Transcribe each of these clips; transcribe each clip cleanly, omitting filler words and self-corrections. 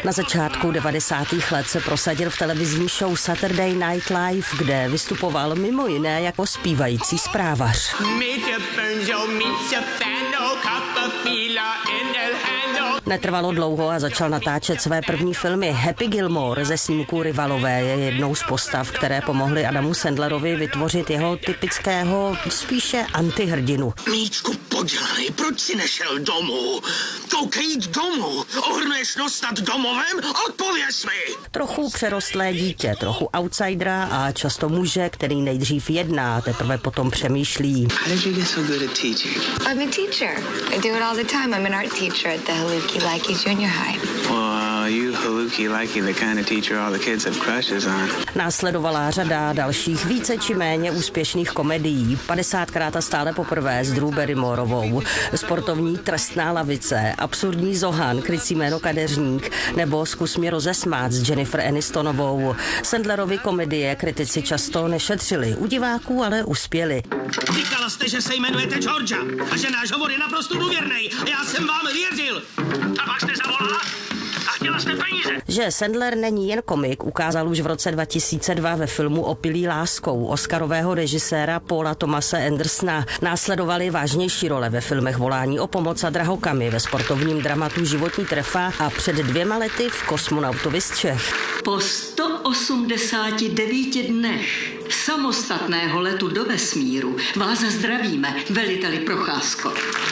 Na začátku 90. let se prosadil v televizní show Saturday Night Live, kde vystupoval mimo jiné jako zpívající zprávař. Netrvalo dlouho a začal natáčet své první filmy. Happy Gilmore ze snímku Rivalové je jednou z postav, které pomohly Adamu Sandlerovi vytvořit jeho typického, spíše antihrdinu. Míčku podělaný, proč si nešel domů? Koukej jít domů, ohrnuješ nos nad domovem? Odpověz mi! Trochu přerostlé dítě, trochu outsidera a často muže, který nejdřív jedná, teprve potom přemýšlí. How did you get so good at teaching? I'm a teacher. I do it all the time. I'm an art teacher at the Haluki Likey Junior High. Well, you Haluki Likey, the kind of teacher all the kids have crushes on. Následovala řada dalších více či méně úspěšných komedií. 50krát a stále poprvé s Drew Barrymorovou, sportovní Trestná lavice, absurdní Zohan, krycí jméno Kadeřník, nebo Zkus mě rozesmát s Jennifer Anistonovou. Sandlerovy komedie kritici často nešetřili, u diváků ale uspěli. Říkala jste, že se jmenujete Georgia a že náš hovor je naprosto důvěrný. Já jsem vám věřil. A pak jste zavolala a chtěla jste peníze. Že Sandler není jen komik, ukázal už v roce 2002 ve filmu Opilý láskou oscarového režiséra Paula Thomase Andersona. Následovaly vážnější role ve filmech Volání o pomoc a Drahokamy, ve sportovním dramatu Životní trefa a před 2 lety v Kosmonautovi z Čech. Po 189 dnech samostatného letu do vesmíru vás zdravíme, veliteli Procházko.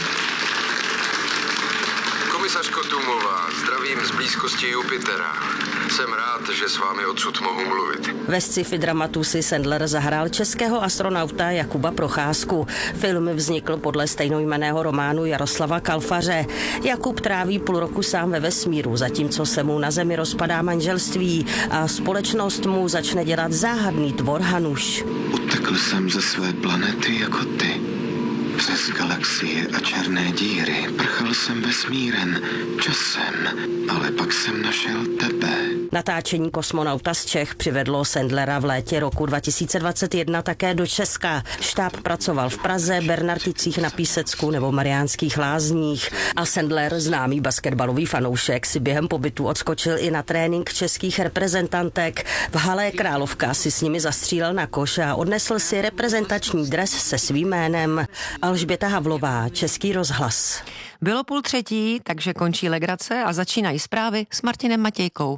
Komisařko Tumová, zdravím z blízkosti Jupitera. Jsem rád, že s vámi odsud mohu mluvit. Ve sci-fi dramatu si Sandler zahrál českého astronauta Jakuba Procházku. Film vznikl podle stejnojmenného románu Jaroslava Kalfaře. Jakub tráví půl roku sám ve vesmíru, zatímco se mu na Zemi rozpadá manželství a společnost mu začne dělat záhadný tvor Hanuš. Utekl jsem ze své planety jako ty. Přes galaxie a černé díry prchal jsem vesmírem, časem, ale pak jsem našel tebe. Natáčení Kosmonauta z Čech přivedlo Sandlera v létě roku 2021 také do Česka. Štáb pracoval v Praze, Bernarticích na Písecku nebo Mariánských Lázních. A Sandler, známý basketbalový fanoušek, si během pobytu odskočil i na trénink českých reprezentantek. V hale Královka si s nimi zastřílel na koš a odnesl si reprezentační dres se svým jménem. Alžběta Havlová, Český rozhlas. Bylo 2:30, takže končí legrace a začínají zprávy s Martinem Matějkou.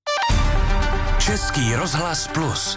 Český rozhlas Plus.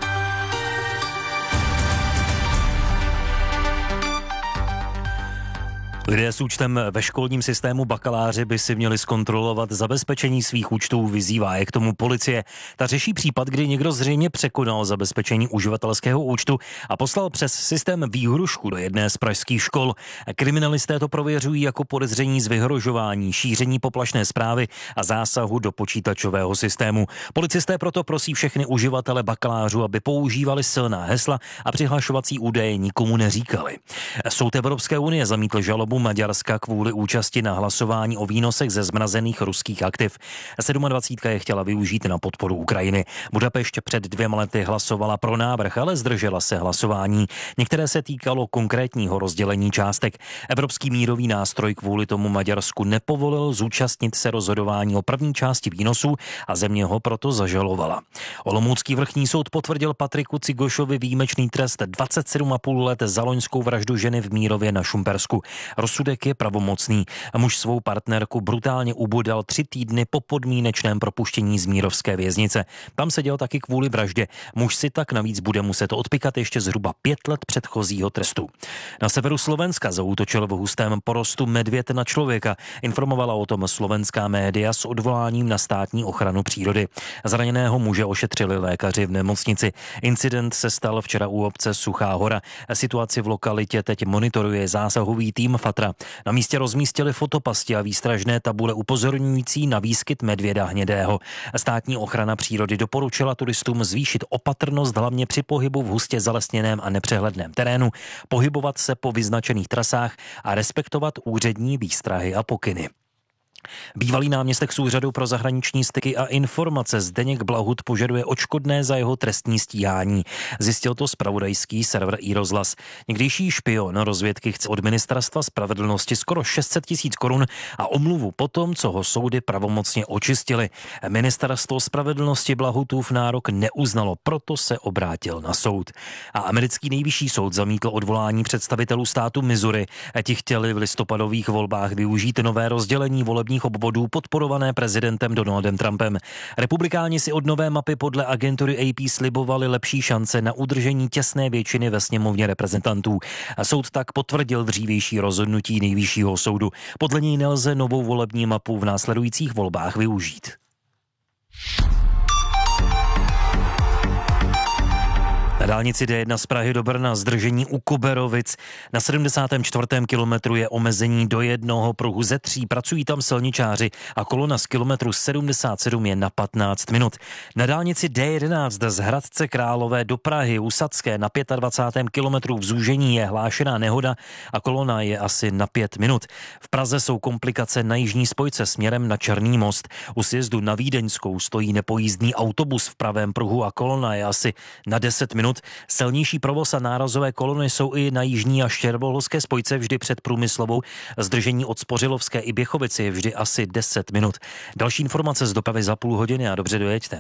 Lidé s účtem ve školním systému bakaláři by si měli zkontrolovat zabezpečení svých účtů, vyzývá je k tomu policie. Ta řeší případ, kdy někdo zřejmě překonal zabezpečení uživatelského účtu a poslal přes systém výhrušku do jedné z pražských škol. Kriminalisté to prověřují jako podezření z vyhrožování, šíření poplašné zprávy a zásahu do počítačového systému. Policisté proto prosí všechny uživatele bakalářů, aby používali silná hesla a přihlašovací údaje nikomu neříkali. Soud Evropské unie zamítl žalobu Maďarska kvůli účasti na hlasování o výnosech ze zmrazených ruských aktiv. 27. je chtěla využít na podporu Ukrajiny. Budapešť před 2 lety hlasovala pro návrh, ale zdržela se hlasování. Některé se týkalo konkrétního rozdělení částek. Evropský mírový nástroj kvůli tomu Maďarsku nepovolil zúčastnit se rozhodování o první části výnosů a země ho proto zažalovala. Olomoucký vrchní soud potvrdil Patriku Cigošovi výjimečný trest 27,5 let za loňskou vraždu ženy v Mírově na Šumpersku. Rozsudek je pravomocný. Muž svou partnerku brutálně ubodal 3 týdny po podmínečném propuštění z mírovské věznice. Tam seděl taky kvůli vraždě. Muž si tak navíc bude muset odpikat ještě zhruba 5 let předchozího trestu. Na severu Slovenska zaútočil v hustém porostu medvěd na člověka. Informovala o tom slovenská média s odvoláním na státní ochranu přírody. Zraněného muže ošetřili lékaři v nemocnici. Incident se stal včera u obce Suchá hora. Situaci v lokalitě teď monitoruje zásahový tým FATRA. Na místě rozmístili fotopasti a výstražné tabule upozorňující na výskyt medvěda hnědého. Státní ochrana přírody doporučila turistům zvýšit opatrnost hlavně při pohybu v hustě zalesněném a nepřehledném terénu, pohybovat se po vyznačených trasách a respektovat úřední výstrahy a pokyny. Bývalý náměstek z Úřadu pro zahraniční styky a informace Zdeněk Blahut požaduje odškodné za jeho trestní stíhání. Zjistil to zpravodajský server iRozhlas. Někdejší špion rozvědky chce od Ministerstva spravedlnosti skoro 600 000 korun a omluvu po tom, co ho soudy pravomocně očistili. Ministerstvo spravedlnosti Blahutův nárok neuznalo, proto se obrátil na soud. A americký nejvyšší soud zamítl odvolání představitelů státu Missouri. Ti chtěli v listopadových volbách využít nové rozdělení volebních obvodů podporované prezidentem Donaldem Trumpem. Republikáni si od nové mapy podle agentury AP slibovali lepší šance na udržení těsné většiny ve sněmovně reprezentantů. A soud tak potvrdil dřívější rozhodnutí nejvyššího soudu. Podle něj nelze novou volební mapu v následujících volbách využít. Na dálnici D1 z Prahy do Brna zdržení u Kuberovic. Na 74. kilometru je omezení do jednoho pruhu ze 3. Pracují tam silničáři a kolona z kilometru 77 je na 15 minut. Na dálnici D11 z Hradce Králové do Prahy u Sadské na 25. kilometru v zúžení je hlášená nehoda a kolona je asi na 5 minut. V Praze jsou komplikace na jižní spojce směrem na Černý most. U sjezdu na Vídeňskou stojí nepojízdný autobus v pravém pruhu a kolona je asi na 10 minut. Silnější provoz a nárazové kolony jsou i na jižní a štěrboholské spojce vždy před Průmyslovou. Zdržení od Spořilovské i Běchovici je vždy asi 10 minut. Další informace z dopravy za půl hodiny a dobře dojeďte.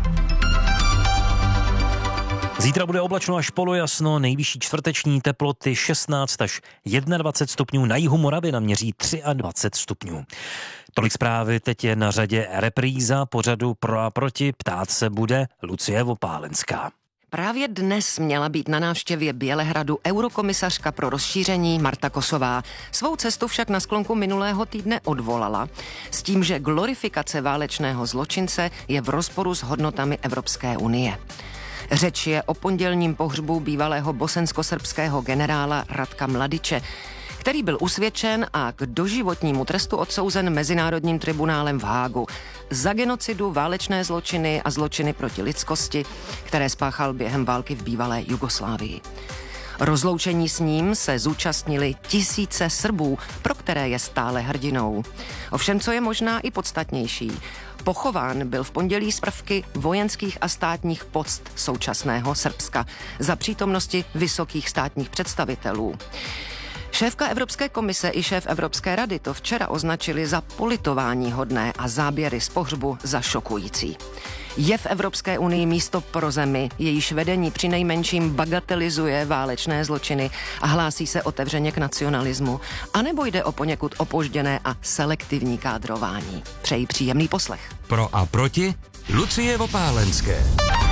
Zítra bude oblačno až polojasno, nejvyšší čtvrteční teploty 16 až 21 stupňů, na jihu Moravy naměří 23 stupňů. Tolik zprávy, teď je na řadě repríza pořadu Pro a proti, ptát se bude Lucie Vopálenská. Právě dnes měla být na návštěvě Bělehradu eurokomisařka pro rozšíření Marta Kosová. Svou cestu však na sklonku minulého týdne odvolala s tím, že glorifikace válečného zločince je v rozporu s hodnotami Evropské unie. Řeč je o pondělním pohřbu bývalého bosensko-srbského generála Ratka Mladiče, který byl usvědčen a k doživotnímu trestu odsouzen Mezinárodním tribunálem v Hágu za genocidu, válečné zločiny a zločiny proti lidskosti, které spáchal během války v bývalé Jugoslávii. Rozloučení s ním se zúčastnili tisíce Srbů, pro které je stále hrdinou. Ovšem, co je možná i podstatnější, pochován byl v pondělí z prvky vojenských a státních poct současného Srbska za přítomnosti vysokých státních představitelů. Šéfka Evropské komise i šéf Evropské rady to včera označili za politováníhodné a záběry z pohřbu za šokující. Je v Evropské unii místo pro zemi, jejíž vedení přinejmenším bagatelizuje válečné zločiny a hlásí se otevřeně k nacionalismu, anebo jde o poněkud opožděné a selektivní kádrování? Přeji příjemný poslech. Pro a proti Lucie Vopálenské.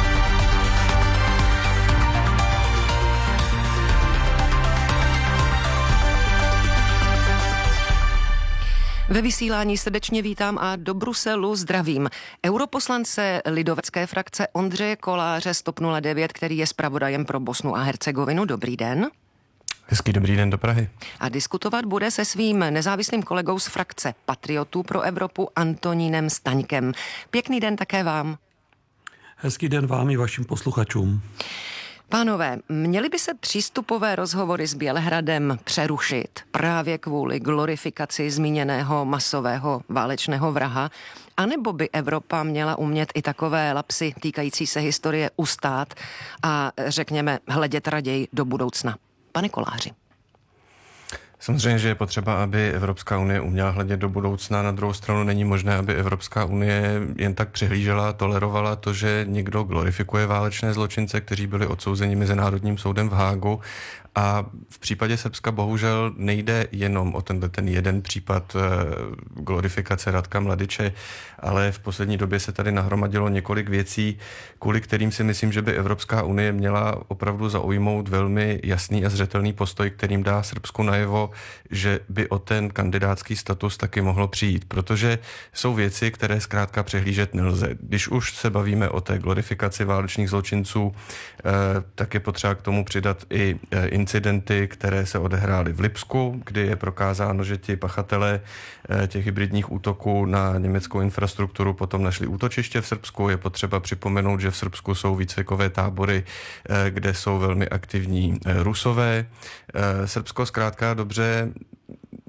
Ve vysílání srdečně vítám a do Bruselu zdravím europoslance lidovecké frakce Ondřeje Koláře z TOP 09, který je zpravodajem pro Bosnu a Hercegovinu. Dobrý den. Hezký dobrý den do Prahy. A diskutovat bude se svým nezávislým kolegou z frakce Patriotů pro Evropu Antonínem Staňkem. Pěkný den také vám. Hezký den vám i vašim posluchačům. Pánové, měly by se přístupové rozhovory s Bělehradem přerušit právě kvůli glorifikaci zmíněného masového válečného vraha, anebo by Evropa měla umět i takové lapsy týkající se historie ustát a řekněme hledět raději do budoucna? Pane Koláři. Samozřejmě, že je potřeba, aby Evropská unie uměla hledět do budoucna. Na druhou stranu není možné, aby Evropská unie jen tak přihlížela, tolerovala to, že někdo glorifikuje válečné zločince, kteří byli odsouzeni Mezinárodním soudem v Hágu. A v případě Srbska bohužel nejde jenom o ten jeden případ glorifikace Ratka Mladiče, ale v poslední době se tady nahromadilo několik věcí, kvůli kterým si myslím, že by Evropská unie měla opravdu zaujmout velmi jasný a zřetelný postoj, kterým dá Srbsku najevo, že by o ten kandidátský status taky mohlo přijít, protože jsou věci, které zkrátka přehlížet nelze. Když už se bavíme o té glorifikaci válečných zločinců, tak je potřeba k tomu přidat i incidenty, které se odehrály v Lipsku, kdy je prokázáno, že ti pachatelé těch hybridních útoků na německou infrastrukturu potom našli útočiště v Srbsku. Je potřeba připomenout, že v Srbsku jsou výcvikové tábory, kde jsou velmi aktivní Rusové. Srbsko zkrátka dobře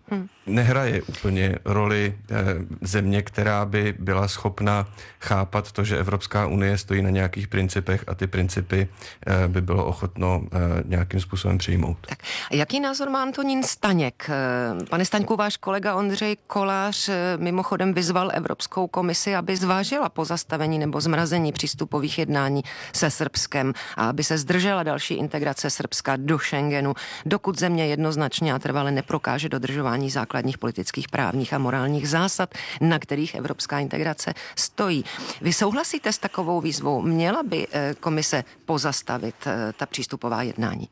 nehraje úplně roli země, která by byla schopna chápat to, že Evropská unie stojí na nějakých principech a ty principy by bylo ochotno nějakým způsobem přijmout. Tak, jaký názor má Antonín Staněk? Pane Staňku, váš kolega Ondřej Kolář mimochodem vyzval Evropskou komisi, aby zvážila pozastavení nebo zmrazení přístupových jednání se Srbskem a aby se zdržela další integrace Srbska do Schengenu, dokud země jednoznačně a trvale neprokáže dodržování základních politických, právních a morálních zásad, na kterých evropská integrace stojí. Vy souhlasíte s takovou výzvou? Měla by komise pozastavit ta přístupová jednání?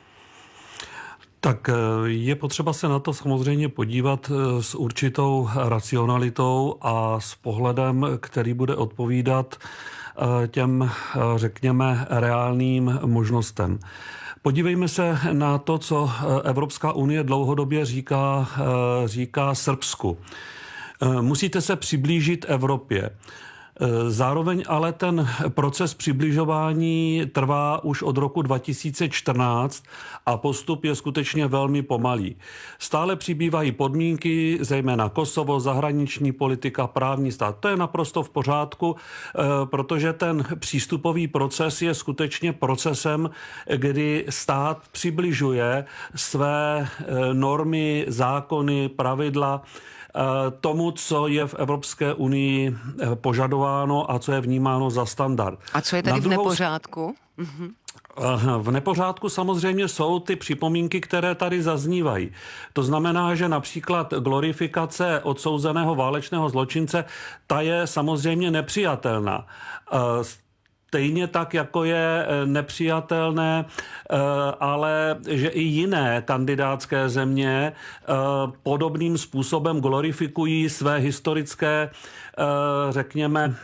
Tak je potřeba se na to samozřejmě podívat s určitou racionalitou a s pohledem, který bude odpovídat těm, řekněme, reálným možnostem. Podívejme se na to, co Evropská unie dlouhodobě říká Srbsku. Musíte se přiblížit Evropě. Zároveň ale ten proces přibližování trvá už od roku 2014 a postup je skutečně velmi pomalý. Stále přibývají podmínky, zejména Kosovo, zahraniční politika, právní stát. To je naprosto v pořádku, protože ten přístupový proces je skutečně procesem, kdy stát přibližuje své normy, zákony, pravidla tomu, co je v Evropské unii požadováno a co je vnímáno za standard. A co je tedy v nepořádku? V nepořádku samozřejmě jsou ty připomínky, které tady zaznívají. To znamená, že například glorifikace odsouzeného válečného zločince, ta je samozřejmě nepřijatelná. Stejně tak, jako je nepřijatelné, ale že i jiné kandidátské země podobným způsobem glorifikují své historické, řekněme,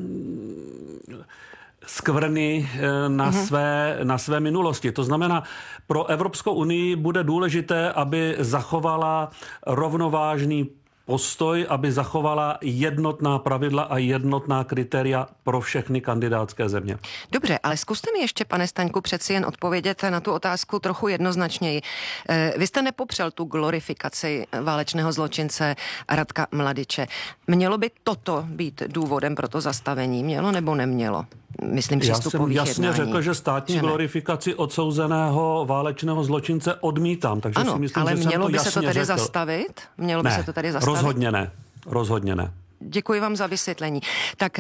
skvrny na své minulosti. To znamená, pro Evropskou unii bude důležité, aby zachovala rovnovážný postoj, aby zachovala jednotná pravidla a jednotná kritéria pro všechny kandidátské země. Dobře, ale zkuste mi ještě, pane Staňku, přeci jen odpovědět na tu otázku trochu jednoznačněji. Vy jste nepopřel tu glorifikaci válečného zločince Radka Mladiče. Mělo by toto být důvodem pro to zastavení? Mělo nebo nemělo? Myslím, přístupových jednání. Já jsem jasně řekl, že státní glorifikaci odsouzeného válečného zločince odmítám. Takže ano, si myslím, ale že mělo by se to tedy řekl. zastavit? Mělo by se to tady zastavit? Rozhodně ne. Děkuji vám za vysvětlení. Tak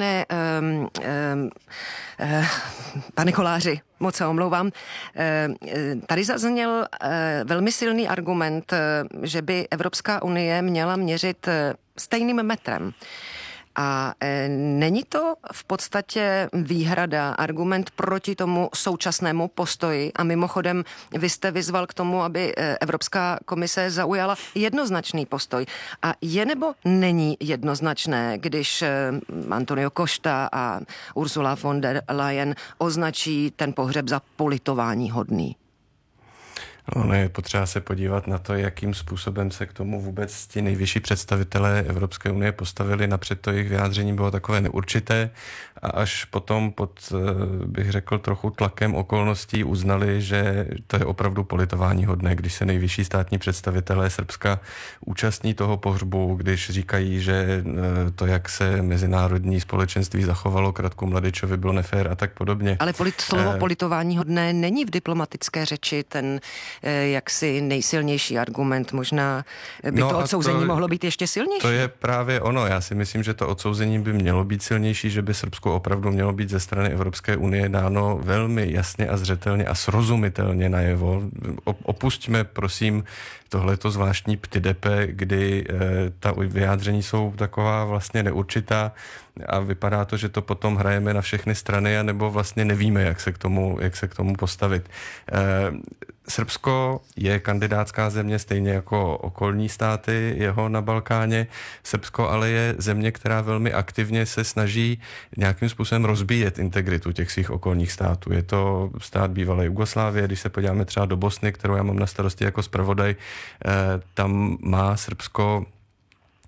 pane Koláři, moc se omlouvám. Tady zazněl velmi silný argument, že by Evropská unie měla měřit stejným metrem. A není to v podstatě výhrada, argument proti tomu současnému postoji? A mimochodem, vy jste vyzval k tomu, aby Evropská komise zaujala jednoznačný postoj. A je nebo není jednoznačné, když Antonio Costa a Ursula von der Leyen označí ten pohřeb za politování hodný? Ono je potřeba se podívat na to, jakým způsobem se k tomu vůbec ti nejvyšší představitelé Evropské unie postavili. Napřed to jejich vyjádření bylo takové neurčité a až potom pod, bych řekl, trochu tlakem okolností uznali, že to je opravdu politování hodné, když se nejvyšší státní představitelé Srbska účastní toho pohřbu, když říkají, že to, jak se mezinárodní společenství zachovalo k Radku Mladičovi, bylo nefér a tak podobně. Ale slovo politování hodné není v diplomatické řeči ten jaksi nejsilnější argument. Možná by to odsouzení mohlo být ještě silnější. To je právě ono. Já si myslím, že to odsouzení by mělo být silnější, že by Srbsku opravdu mělo být ze strany Evropské unie dáno velmi jasně a zřetelně a srozumitelně najevo. Opusťme, prosím, tohleto zvláštní ptydepe, kdy ta vyjádření jsou taková vlastně neurčitá a vypadá to, že to potom hrajeme na všechny strany a nebo vlastně nevíme, jak se k tomu postavit. Srbsko je kandidátská země stejně jako okolní státy jeho na Balkáně. Srbsko ale je země, která velmi aktivně se snaží nějakým způsobem rozbíjet integritu těch svých okolních států. Je to stát bývalé Jugoslávie, když se podíváme třeba do Bosny, kterou já mám na starosti jako zpravodaj, tam má Srbsko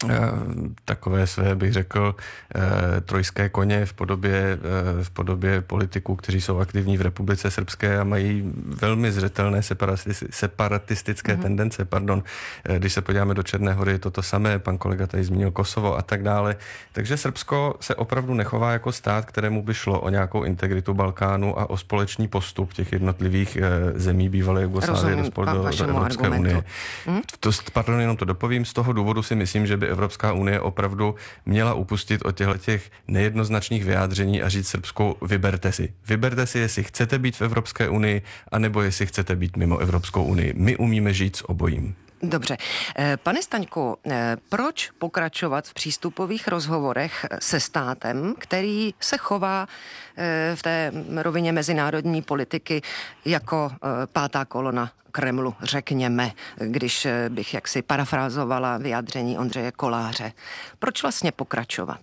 takové své, bych řekl, trojské koně v podobě politiků, kteří jsou aktivní v Republice Srbské a mají velmi zřetelné separatistické tendence. Když se podíváme do Černé Hory, je to samé, pan kolega tady zmínil Kosovo a tak dále. Takže Srbsko se opravdu nechová jako stát, kterému by šlo o nějakou integritu Balkánu a o společný postup těch jednotlivých zemí bývalé Jugoslávie do Evropské unie. Jenom to dopovím, z toho důvodu si myslím, že by Evropská unie opravdu měla upustit od těch nejednoznačných vyjádření a říct Srbsku, vyberte si. Vyberte si, jestli chcete být v Evropské unii, anebo jestli chcete být mimo Evropskou unii. My umíme žít s obojím. Dobře. Pane Staňku, proč pokračovat v přístupových rozhovorech se státem, který se chová v té rovině mezinárodní politiky jako pátá kolona Kremlu, řekněme, když bych jaksi parafrázovala vyjádření Ondřeje Koláře. Proč vlastně pokračovat?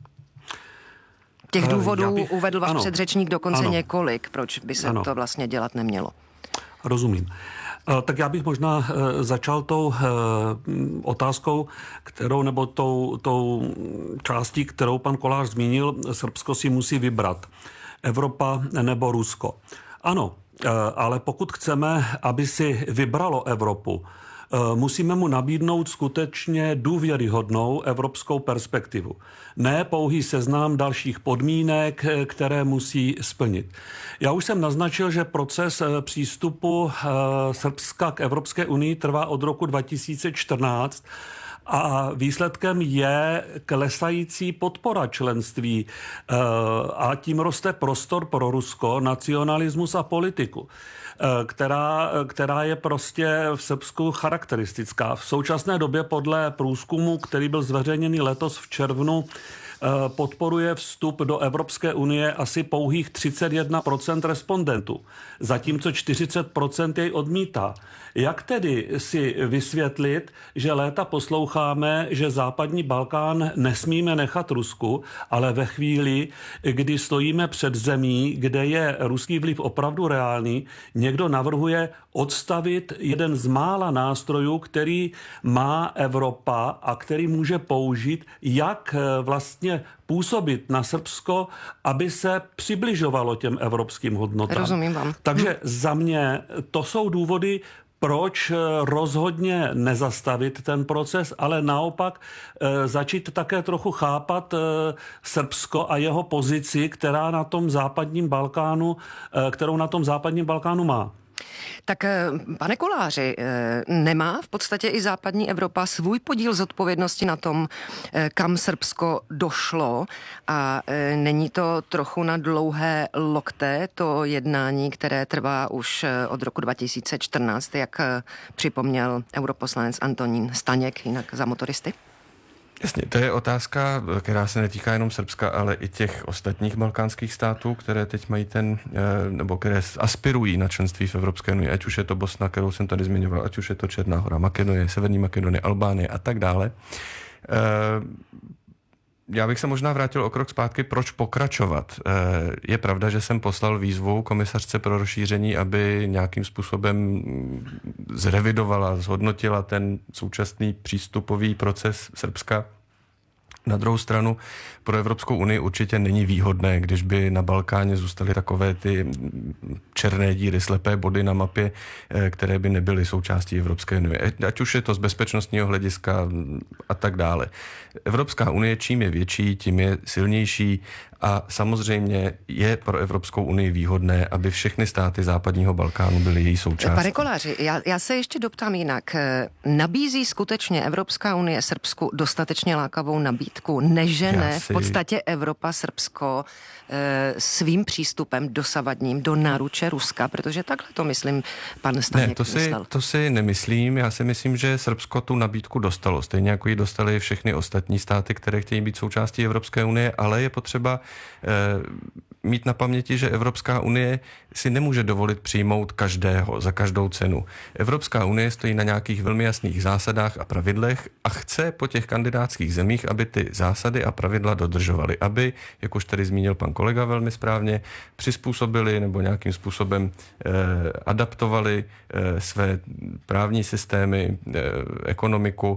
Těch důvodů uvedl váš předřečník dokonce několik, proč by se to vlastně dělat nemělo. Rozumím. Tak já bych možná začal tou otázkou, nebo tou částí, kterou pan Kolář zmínil. Srbsko si musí vybrat. Evropa nebo Rusko. Ano, ale pokud chceme, aby si vybralo Evropu, musíme mu nabídnout skutečně důvěryhodnou evropskou perspektivu. Ne pouhý seznam dalších podmínek, které musí splnit. Já už jsem naznačil, že proces přístupu Srbska k Evropské unii trvá od roku 2014 a výsledkem je klesající podpora členství a tím roste prostor pro Rusko, nacionalismus a politiku, která je prostě v Srbsku charakteristická. V současné době podle průzkumu, který byl zveřejněný letos v červnu, podporuje vstup do Evropské unie asi pouhých 31% respondentů, zatímco 40% jej odmítá. Jak tedy si vysvětlit, že léta posloucháme, že západní Balkán nesmíme nechat Rusku, ale ve chvíli, kdy stojíme před zemí, kde je ruský vliv opravdu reálný, někdo navrhuje odstavit jeden z mála nástrojů, který má Evropa a který může použít, jak vlastně působit na Srbsko, aby se přibližovalo těm evropským hodnotám. Rozumím vám. Takže za mě to jsou důvody, proč rozhodně nezastavit ten proces, ale naopak začít také trochu chápat Srbsko a jeho pozici, kterou na tom západním Balkánu má. Tak pane Koláři, nemá v podstatě i západní Evropa svůj podíl zodpovědnosti na tom, kam Srbsko došlo a není to trochu na dlouhé lokte to jednání, které trvá už od roku 2014, jak připomněl europoslanec Antonín Staněk, jinak za motoristy? Jasně, to je otázka, která se netýká jenom Srbska, ale i těch ostatních balkánských států, které teď mají nebo které aspirují na členství v Evropské unii, ať už je to Bosna, kterou jsem tady zmiňoval, ať už je to Černá Hora, Makedonie, Severní Makedonie, Albánie a tak dále. Já bych se možná vrátil o krok zpátky, proč pokračovat. Je pravda, že jsem poslal výzvu komisařce pro rozšíření, aby nějakým způsobem zrevidovala, zhodnotila ten současný přístupový proces Srbska. Na druhou stranu pro Evropskou unii určitě není výhodné, když by na Balkáně zůstaly takové ty černé díry, slepé body na mapě, které by nebyly součástí Evropské unie. Ať už je to z bezpečnostního hlediska a tak dále. Evropská unie čím je větší, tím je silnější a samozřejmě je pro Evropskou unii výhodné, aby všechny státy západního Balkánu byly její součástí. Pane Koláři, já se ještě doptám jinak. Nabízí skutečně Evropská unie Srbsku dostatečně lákavou nabídku? Nežene v podstatě Evropa Srbsko svým přístupem dosavadním do náruče Ruska? Protože takhle to myslím pan Staněk myslel. To si nemyslím. Já si myslím, že Srbsko tu nabídku dostalo. Stejně jako ji dostali všechny ostatní státy, které chtějí být součástí Evropské unie, ale je potřeba mít na paměti, že Evropská unie si nemůže dovolit přijmout každého za každou cenu. Evropská unie stojí na nějakých velmi jasných zásadách a pravidlech a chce po těch kandidátských zemích, aby ty zásady a pravidla dodržovaly, aby, jak už tady zmínil pan kolega velmi správně, přizpůsobili nebo nějakým způsobem adaptovali své právní systémy, ekonomiku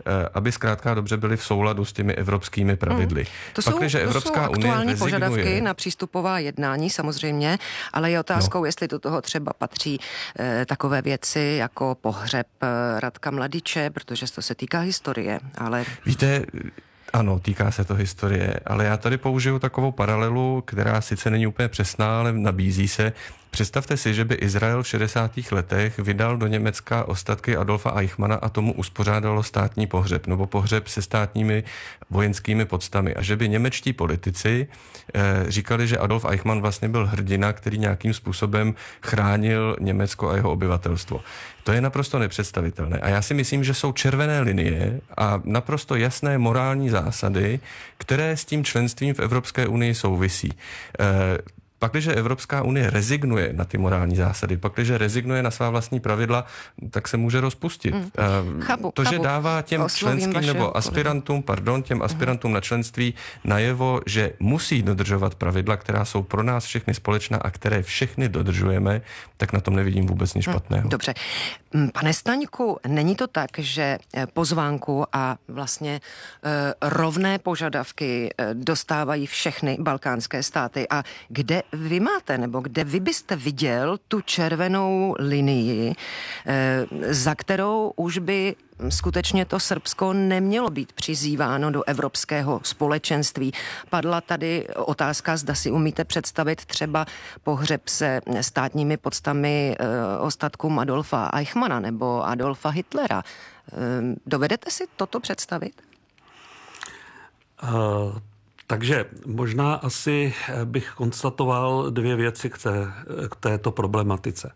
aby zkrátka dobře byly v souladu s těmi evropskými pravidly. To jsou aktuální požadavky na přístupová jednání samozřejmě, ale je otázkou, jestli do toho třeba patří takové věci jako pohřeb Radka Mladiče, protože to se týká historie, ale... Víte, ano, týká se to historie, ale já tady použiju takovou paralelu, která sice není úplně přesná, ale nabízí se. Představte si, že by Izrael v 60. letech vydal do Německa ostatky Adolfa Eichmanna a tomu uspořádalo státní pohřeb, nebo pohřeb se státními vojenskými podstami. A že by němečtí politici říkali, že Adolf Eichmann vlastně byl hrdina, který nějakým způsobem chránil Německo a jeho obyvatelstvo. To je naprosto nepředstavitelné. A já si myslím, že jsou červené linie a naprosto jasné morální zásady, které s tím členstvím v Evropské unii souvisí. Pakliže Evropská unie rezignuje na ty morální zásady, pakliže rezignuje na svá vlastní pravidla, tak se může rozpustit. Chápu. Že dává těm členským nebo těm aspirantům na členství najevo, že musí dodržovat pravidla, která jsou pro nás všechny společná a které všechny dodržujeme, tak na tom nevidím vůbec nic špatného. Dobře. Pane Staňku, není to tak, že pozvánku a vlastně rovné požadavky dostávají všechny balkánské státy a kde vy máte, nebo kde vy byste viděl tu červenou linii, za kterou už by skutečně to Srbsko nemělo být přizýváno do evropského společenství. Padla tady otázka, zda si umíte představit třeba pohřeb se státními podstami ostatkům Adolfa Eichmanna nebo Adolfa Hitlera. Dovedete si toto představit? Takže možná asi bych konstatoval dvě věci k této problematice.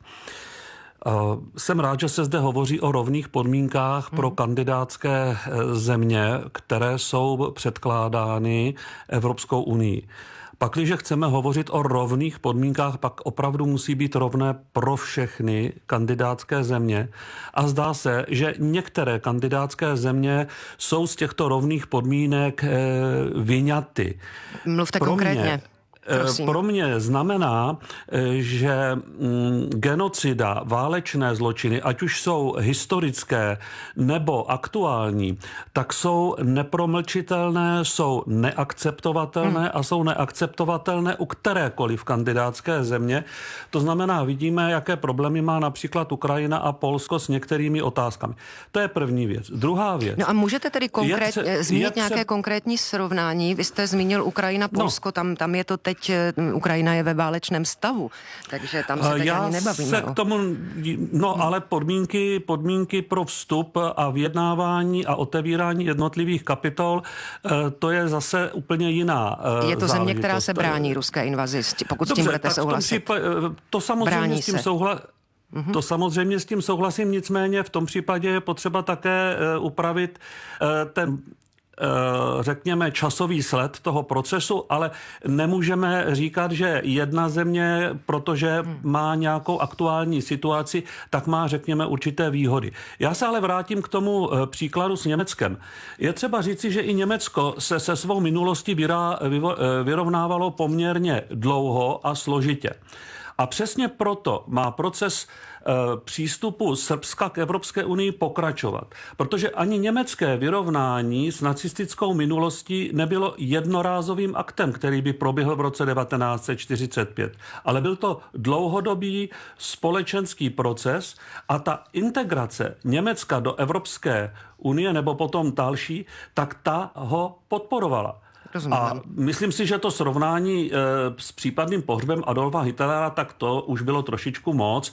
Jsem rád, že se zde hovoří o rovných podmínkách pro kandidátské země, které jsou předkládány Evropskou unii. Pakliže chceme hovořit o rovných podmínkách, pak opravdu musí být rovné pro všechny kandidátské země. A zdá se, že některé kandidátské země jsou z těchto rovných podmínek vyňaty. Mluvte konkrétně. Prosím. Pro mě znamená, že genocida, válečné zločiny, ať už jsou historické nebo aktuální, tak jsou nepromlčitelné, jsou neakceptovatelné a jsou neakceptovatelné u kterékoliv kandidátské země. To znamená, vidíme, jaké problémy má například Ukrajina a Polsko s některými otázkami. To je první věc. Druhá věc. No a můžete tedy zmínit nějaké konkrétní srovnání? Vy jste zmínil Ukrajina, Polsko, tam je to teď, Ukrajina je ve válečném stavu, takže tam se teď ani nebavíme. Ale podmínky pro vstup a vyjednávání a otevírání jednotlivých kapitol, to je zase úplně jiná Je to země, která se brání ruské invazi, pokud s tím budete souhlasit. To samozřejmě s tím To samozřejmě s tím souhlasím, nicméně v tom případě je potřeba také upravit ten řekněme, časový sled toho procesu, ale nemůžeme říkat, že jedna země, protože má nějakou aktuální situaci, tak má, řekněme, určité výhody. Já se ale vrátím k tomu příkladu s Německem. Je třeba říci, že i Německo se svou minulostí vyrovnávalo poměrně dlouho a složitě. A přesně proto má proces přístupu Srbska k Evropské unii pokračovat. Protože ani německé vyrovnání s nacistickou minulostí nebylo jednorázovým aktem, který by proběhl v roce 1945. Ale byl to dlouhodobý společenský proces a ta integrace Německa do Evropské unie nebo potom další, tak ta ho podporovala. Rozumím. A myslím si, že to srovnání s případným pohřbem Adolfa Hitlera, tak to už bylo trošičku moc,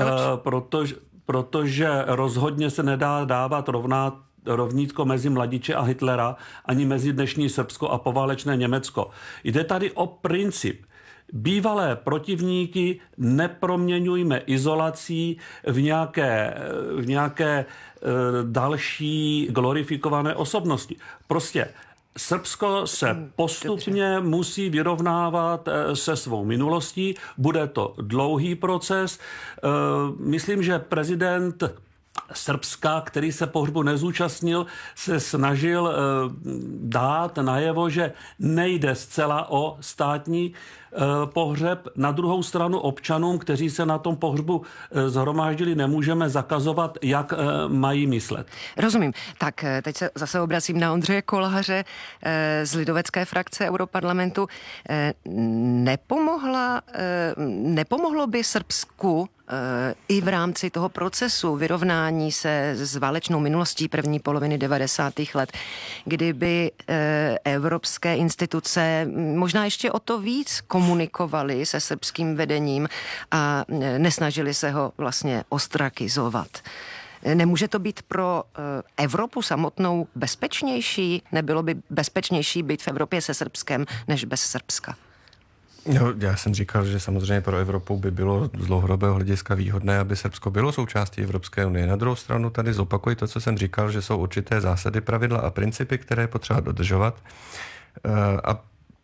protože rozhodně se nedá dávat rovnítko mezi Mladiče a Hitlera, ani mezi dnešní Srbsko a poválečné Německo. Jde tady o princip. Bývalé protivníky neproměňujme izolací v nějaké další glorifikované osobnosti. Prostě Srbsko se postupně musí vyrovnávat se svou minulostí. Bude to dlouhý proces. Myslím, že prezident Srbska, který se pohřbu nezúčastnil, se snažil dát najevo, že nejde zcela o státní pohřeb. Na druhou stranu občanům, kteří se na tom pohřbu zhromáždili, nemůžeme zakazovat, jak mají myslet. Rozumím. Tak teď se zase obracím na Ondřeje Koláře z lidovecké frakce Europarlamentu. Nepomohlo by Srbsku i v rámci toho procesu vyrovnání se s válečnou minulostí první poloviny 90. let, kdyby evropské instituce možná ještě o to víc komunikovaly se srbským vedením a nesnažili se ho vlastně ostrakizovat. Nemůže to být pro Evropu samotnou bezpečnější? Nebylo by bezpečnější být v Evropě se Srbskem než bez Srbska? No, já jsem říkal, že samozřejmě pro Evropu by bylo z dlouhodobého hlediska výhodné, aby Srbsko bylo součástí Evropské unie. Na druhou stranu tady zopakuji to, co jsem říkal, že jsou určité zásady, pravidla a principy, které je potřeba dodržovat. A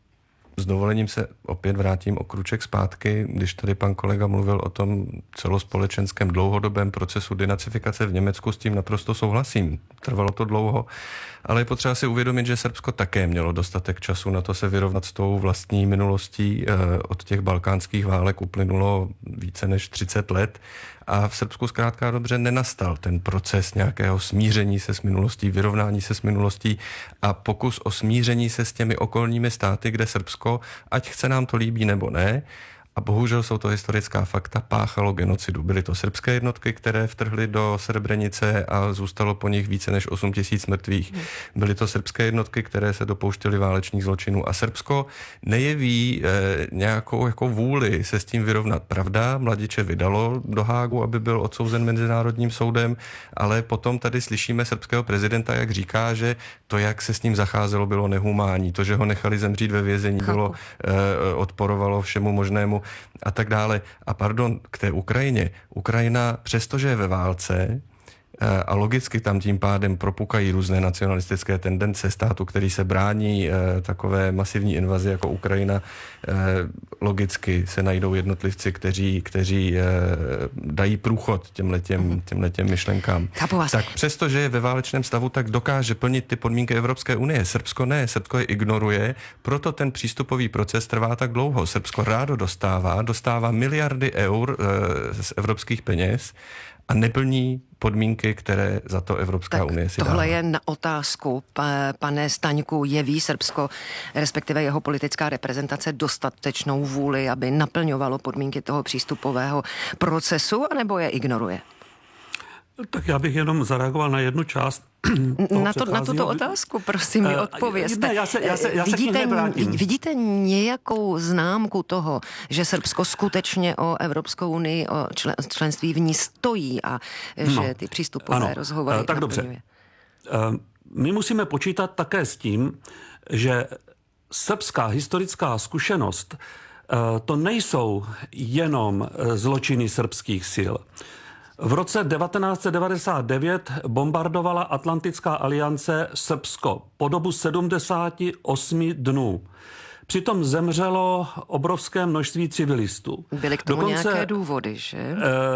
s dovolením se opět vrátím o kruček zpátky, když tady pan kolega mluvil o tom celospolečenském dlouhodobém procesu denacifikace v Německu, s tím naprosto souhlasím. Trvalo to dlouho, ale je potřeba si uvědomit, že Srbsko také mělo dostatek času na to se vyrovnat s tou vlastní minulostí. Od těch balkánských válek uplynulo více než 30 let a v Srbsku zkrátka dobře nenastal ten proces nějakého smíření se s minulostí, vyrovnání se s minulostí a pokus o smíření se s těmi okolními státy, kde Srbsko, ať chce nám to líbí nebo ne, a bohužel jsou to historická fakta, páchalo genocidu. Byly to srbské jednotky, které vtrhly do Srebrenice a zůstalo po nich více než 8 000 mrtvých. Byly to srbské jednotky, které se dopouštěly válečných zločinů. A Srbsko nejeví nějakou jako vůli se s tím vyrovnat. Pravda, Mladiče vydalo do Hágu, aby byl odsouzen mezinárodním soudem, ale potom tady slyšíme srbského prezidenta, jak říká, že to, jak se s ním zacházelo, bylo nehumánní. To, že ho nechali zemřít ve vězení, bylo odporovalo všemu možnému a tak dále. A pardon, k té Ukrajině. Ukrajina, přestože je ve válce, a logicky tam tím pádem propukají různé nacionalistické tendence státu, který se brání takové masivní invazi jako Ukrajina. Logicky se najdou jednotlivci, kteří dají průchod těmhletěm myšlenkám. Tak přestože je ve válečném stavu, tak dokáže plnit ty podmínky Evropské unie. Srbsko ne, Srbsko je ignoruje, proto ten přístupový proces trvá tak dlouho. Srbsko rádo dostává miliardy eur z evropských peněz a neplní podmínky, které za to Evropská unie si dává. Tohle je na otázku, pane Staňku, jeví Srbsko, respektive jeho politická reprezentace dostatečnou vůli, aby naplňovalo podmínky toho přístupového procesu, anebo je ignoruje? Tak já bych jenom zareagoval na jednu část. Na tuto otázku, prosím, mi odpovězte. Ne, já se vidíte nějakou známku toho, že Srbsko skutečně o Evropskou unii, o členství v ní stojí a že ty přístupové rozhovory tak naplňuje? Dobře. My musíme počítat také s tím, že srbská historická zkušenost to nejsou jenom zločiny srbských sil. V roce 1999 bombardovala Atlantická aliance Srbsko po dobu 78 dnů. Přitom zemřelo obrovské množství civilistů. Byly k tomu nějaké důvody, že?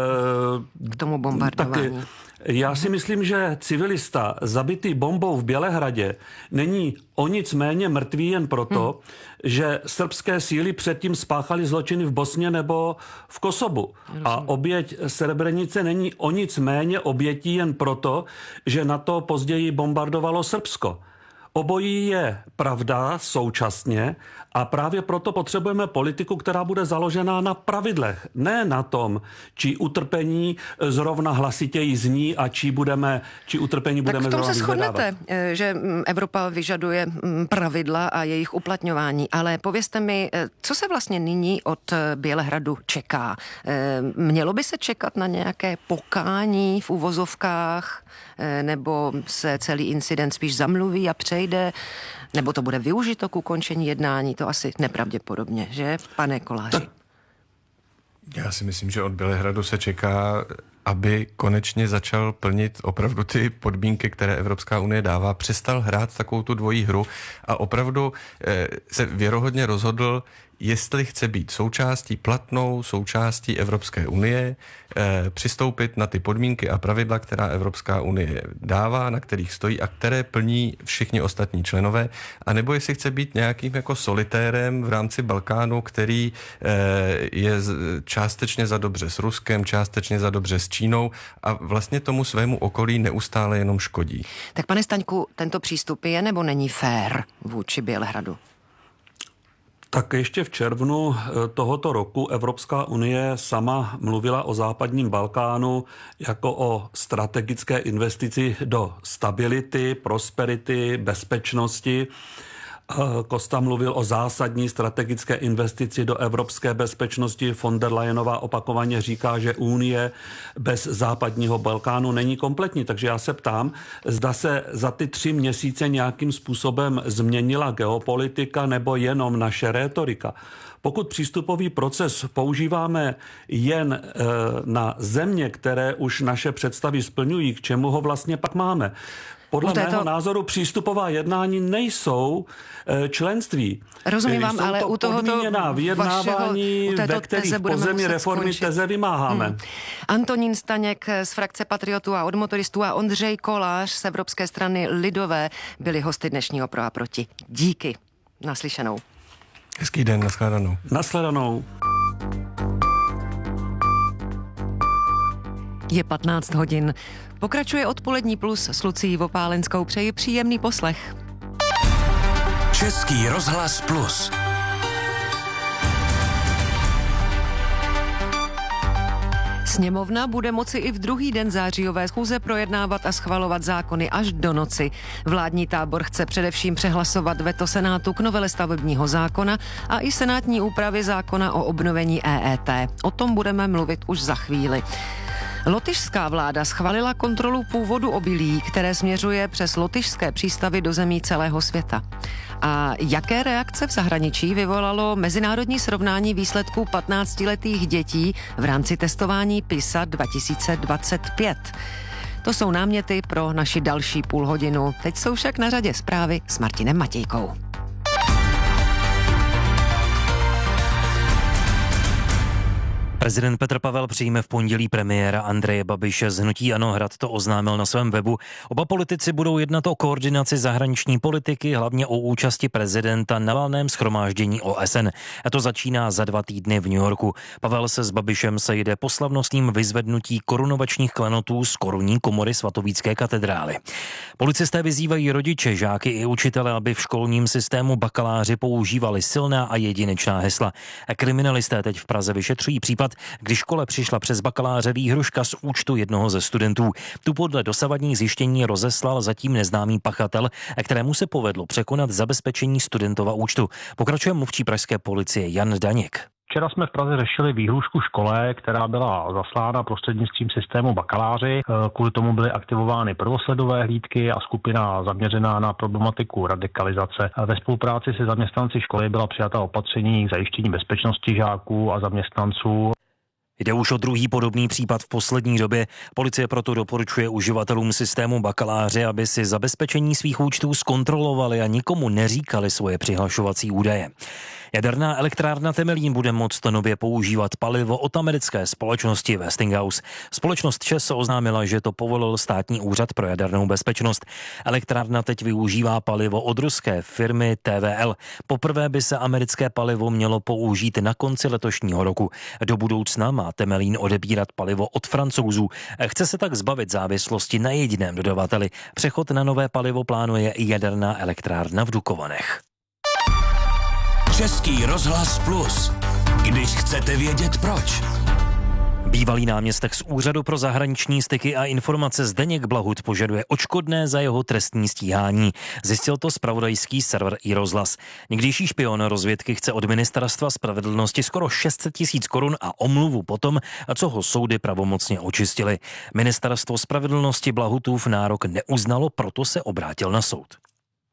K tomu bombardování. Já si myslím, že civilista zabitý bombou v Bělehradě není o nic méně mrtvý jen proto, že srbské síly předtím spáchaly zločiny v Bosně nebo v Kosovu. A oběť Srebrenice není o nic méně obětí jen proto, že na to později bombardovalo Srbsko. Obojí je pravda současně a právě proto potřebujeme politiku, která bude založená na pravidlech. Ne na tom, či utrpení zrovna hlasitěji zní a či utrpení budeme zrovna vyhledávat. Tak v tom se shodnete, že Evropa vyžaduje pravidla a jejich uplatňování. Ale povězte mi, co se vlastně nyní od Bělehradu čeká? Mělo by se čekat na nějaké pokání v uvozovkách? Nebo se celý incident spíš zamluví a přejde, nebo to bude využito k ukončení jednání, to asi nepravděpodobně, že, pane Koláři? Já si myslím, že od Bělehradu se čeká, aby konečně začal plnit opravdu ty podmínky, které Evropská unie dává, přestal hrát takovou tu dvojí hru a opravdu se věrohodně rozhodl, jestli chce být platnou součástí Evropské unie, přistoupit na ty podmínky a pravidla, která Evropská unie dává, na kterých stojí a které plní všichni ostatní členové, anebo jestli chce být nějakým jako solitérem v rámci Balkánu, který je částečně za dobře s Ruskem, částečně za dobře s Čínou a vlastně tomu svému okolí neustále jenom škodí. Tak pane Staňku, tento přístup je nebo není fér vůči Bělehradu? Tak ještě v červnu tohoto roku Evropská unie sama mluvila o západním Balkánu jako o strategické investici do stability, prosperity, bezpečnosti. Costa mluvil o zásadní strategické investici do evropské bezpečnosti. Von der Leyenová opakovaně říká, že Unie bez západního Balkánu není kompletní. Takže já se ptám, zda se za ty 3 měsíce nějakým způsobem změnila geopolitika nebo jenom naše rétorika. Pokud přístupový proces používáme jen na země, které už naše představy splňují, k čemu ho vlastně pak máme? Podle mého názoru přístupová jednání nejsou členství. Rozumím vám, ale u tohoto podmíněná vyjednávání, ve kterých pozemní reformy teze vymáháme. Antonín Staněk z frakce Patriotů a od motoristů a Ondřej Kolář z Evropské strany lidové byli hosty dnešního Pro a proti. Díky. Naslyšenou. Hezký den, nashledanou. Nashledanou. Je 15 hodin. Pokračuje Odpolední plus s Lucií Vopálenskou. Přeji příjemný poslech. Český rozhlas plus. Sněmovna bude moci i v druhý den zářijové schůze projednávat a schvalovat zákony až do noci. Vládní tábor chce především přehlasovat veto Senátu k novele stavebního zákona a i senátní úpravy zákona o obnovení EET. O tom budeme mluvit už za chvíli. Lotyšská vláda schválila kontrolu původu obilí, které směřuje přes lotyšské přístavy do zemí celého světa. A jaké reakce v zahraničí vyvolalo mezinárodní srovnání výsledků 15letých dětí v rámci testování PISA 2025? To jsou náměty pro naši další půlhodinu. Teď jsou však na řadě zprávy s Martinem Matějkou. Prezident Petr Pavel přijme v pondělí premiéra Andreje Babiše z hnutí ANO. Hrad to oznámil na svém webu. Oba politici budou jednat o koordinaci zahraniční politiky, hlavně o účasti prezidenta na valném shromáždění OSN. A to začíná za 2 týdny v New Yorku. Pavel se s Babišem sejde po slavnostním vyzvednutí korunovačních klenotů z korunní komory svatovícké katedrály. Policisté vyzývají rodiče, žáky i učitele, aby v školním systému bakaláři používali silná a jedinečná hesla. A kriminalisté teď v Praze vyšetřují případ, když škole přišla přes bakaláře výhruška z účtu jednoho ze studentů. Tu podle dosavadních zjištění rozeslal zatím neznámý pachatel, kterému se povedlo překonat zabezpečení studentova účtu. Pokračuje mluvčí pražské policie Jan Daněk. Včera jsme v Praze řešili výhrušku škole, která byla zaslána prostřednictvím systému bakaláři. Kvůli tomu byly aktivovány prvosledové hlídky a skupina zaměřená na problematiku radikalizace. Ve spolupráci se zaměstnanci školy byla přijata opatření k zajištění bezpečnosti žáků a zaměstnanců. Jde už o druhý podobný případ v poslední době. Policie proto doporučuje uživatelům systému bakaláři, aby si zabezpečení svých účtů zkontrolovali a nikomu neříkali svoje přihlašovací údaje. Jaderná elektrárna Temelín bude moct nově používat palivo od americké společnosti Westinghouse. Společnost ČEZ oznámila, že to povolil státní úřad pro jadernou bezpečnost. Elektrárna teď využívá palivo od ruské firmy TVL. Poprvé by se americké palivo mělo použít na konci letošního roku. Do budoucna má Temelín odebírat palivo od Francouzů. Chce se tak zbavit závislosti na jediném dodavateli. Přechod na nové palivo plánuje i jaderná elektrárna v Dukovanech. Český rozhlas plus. Když chcete vědět proč. Bývalý náměstek z Úřadu pro zahraniční styky a informace Zdeněk Blahut požaduje odškodné za jeho trestní stíhání. Zjistil to zpravodajský server iRozhlas. Někdejší špion rozvědky chce od Ministerstva spravedlnosti skoro 600 000 korun a omluvu potom, co ho soudy pravomocně očistily. Ministerstvo spravedlnosti Blahutův nárok neuznalo, proto se obrátil na soud.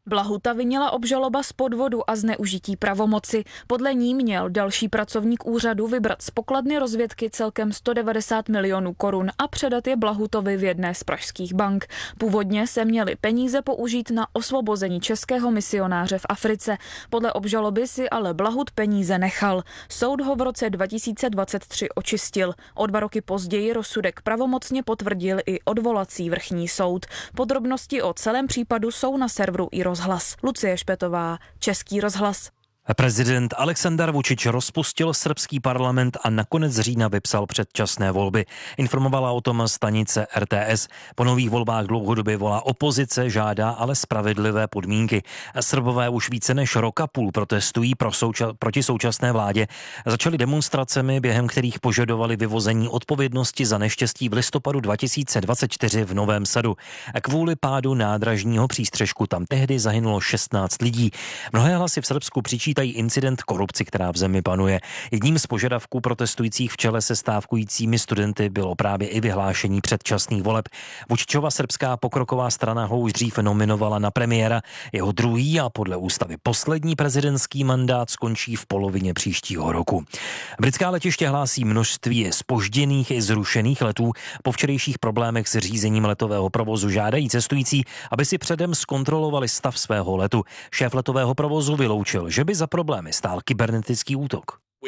Blahuta vinila obžaloba z podvodu a zneužití pravomoci. Podle ní měl další pracovník úřadu vybrat z pokladny rozvědky celkem 190 milionů korun a předat je Blahutovi v jedné z pražských bank. Původně se měly peníze použít na osvobození českého misionáře v Africe. Podle obžaloby si ale Blahut peníze nechal. Soud ho v roce 2023 očistil. O 2 roky později rozsudek pravomocně potvrdil i odvolací vrchní soud. Podrobnosti o celém případu jsou na serveru iRozhlas. Lucie Špetová, Český rozhlas. Prezident Aleksandar Vučić rozpustil srbský parlament a na konec října vypsal předčasné volby. Informovala o tom stanice RTS. Po nových volbách dlouhodobě volá opozice, žádá ale spravedlivé podmínky. Srbové už více než rok a půl protestují proti současné vládě. Začali demonstracemi, během kterých požadovali vyvození odpovědnosti za neštěstí v listopadu 2024 v Novém Sadu. Kvůli pádu nádražního přístřešku tam tehdy zahynulo 16 lidí. Mnohé hlasy v Srbsku přičítají incident korupci, která v zemi panuje. Jedním z požadavků protestujících v čele se stávkujícími studenty bylo právě i vyhlášení předčasných voleb. Vučićova srbská pokroková strana ho už dřív nominovala na premiéra. Jeho druhý a podle ústavy poslední prezidentský mandát skončí v polovině příštího roku. Britská letiště hlásí množství zpožděných i zrušených letů. Po včerejších problémech s řízením letového provozu žádají cestující, aby si předem zkontrolovali stav svého letu. Šéf letového provozu vyloučil, že by za problémy stál kybernetický útok.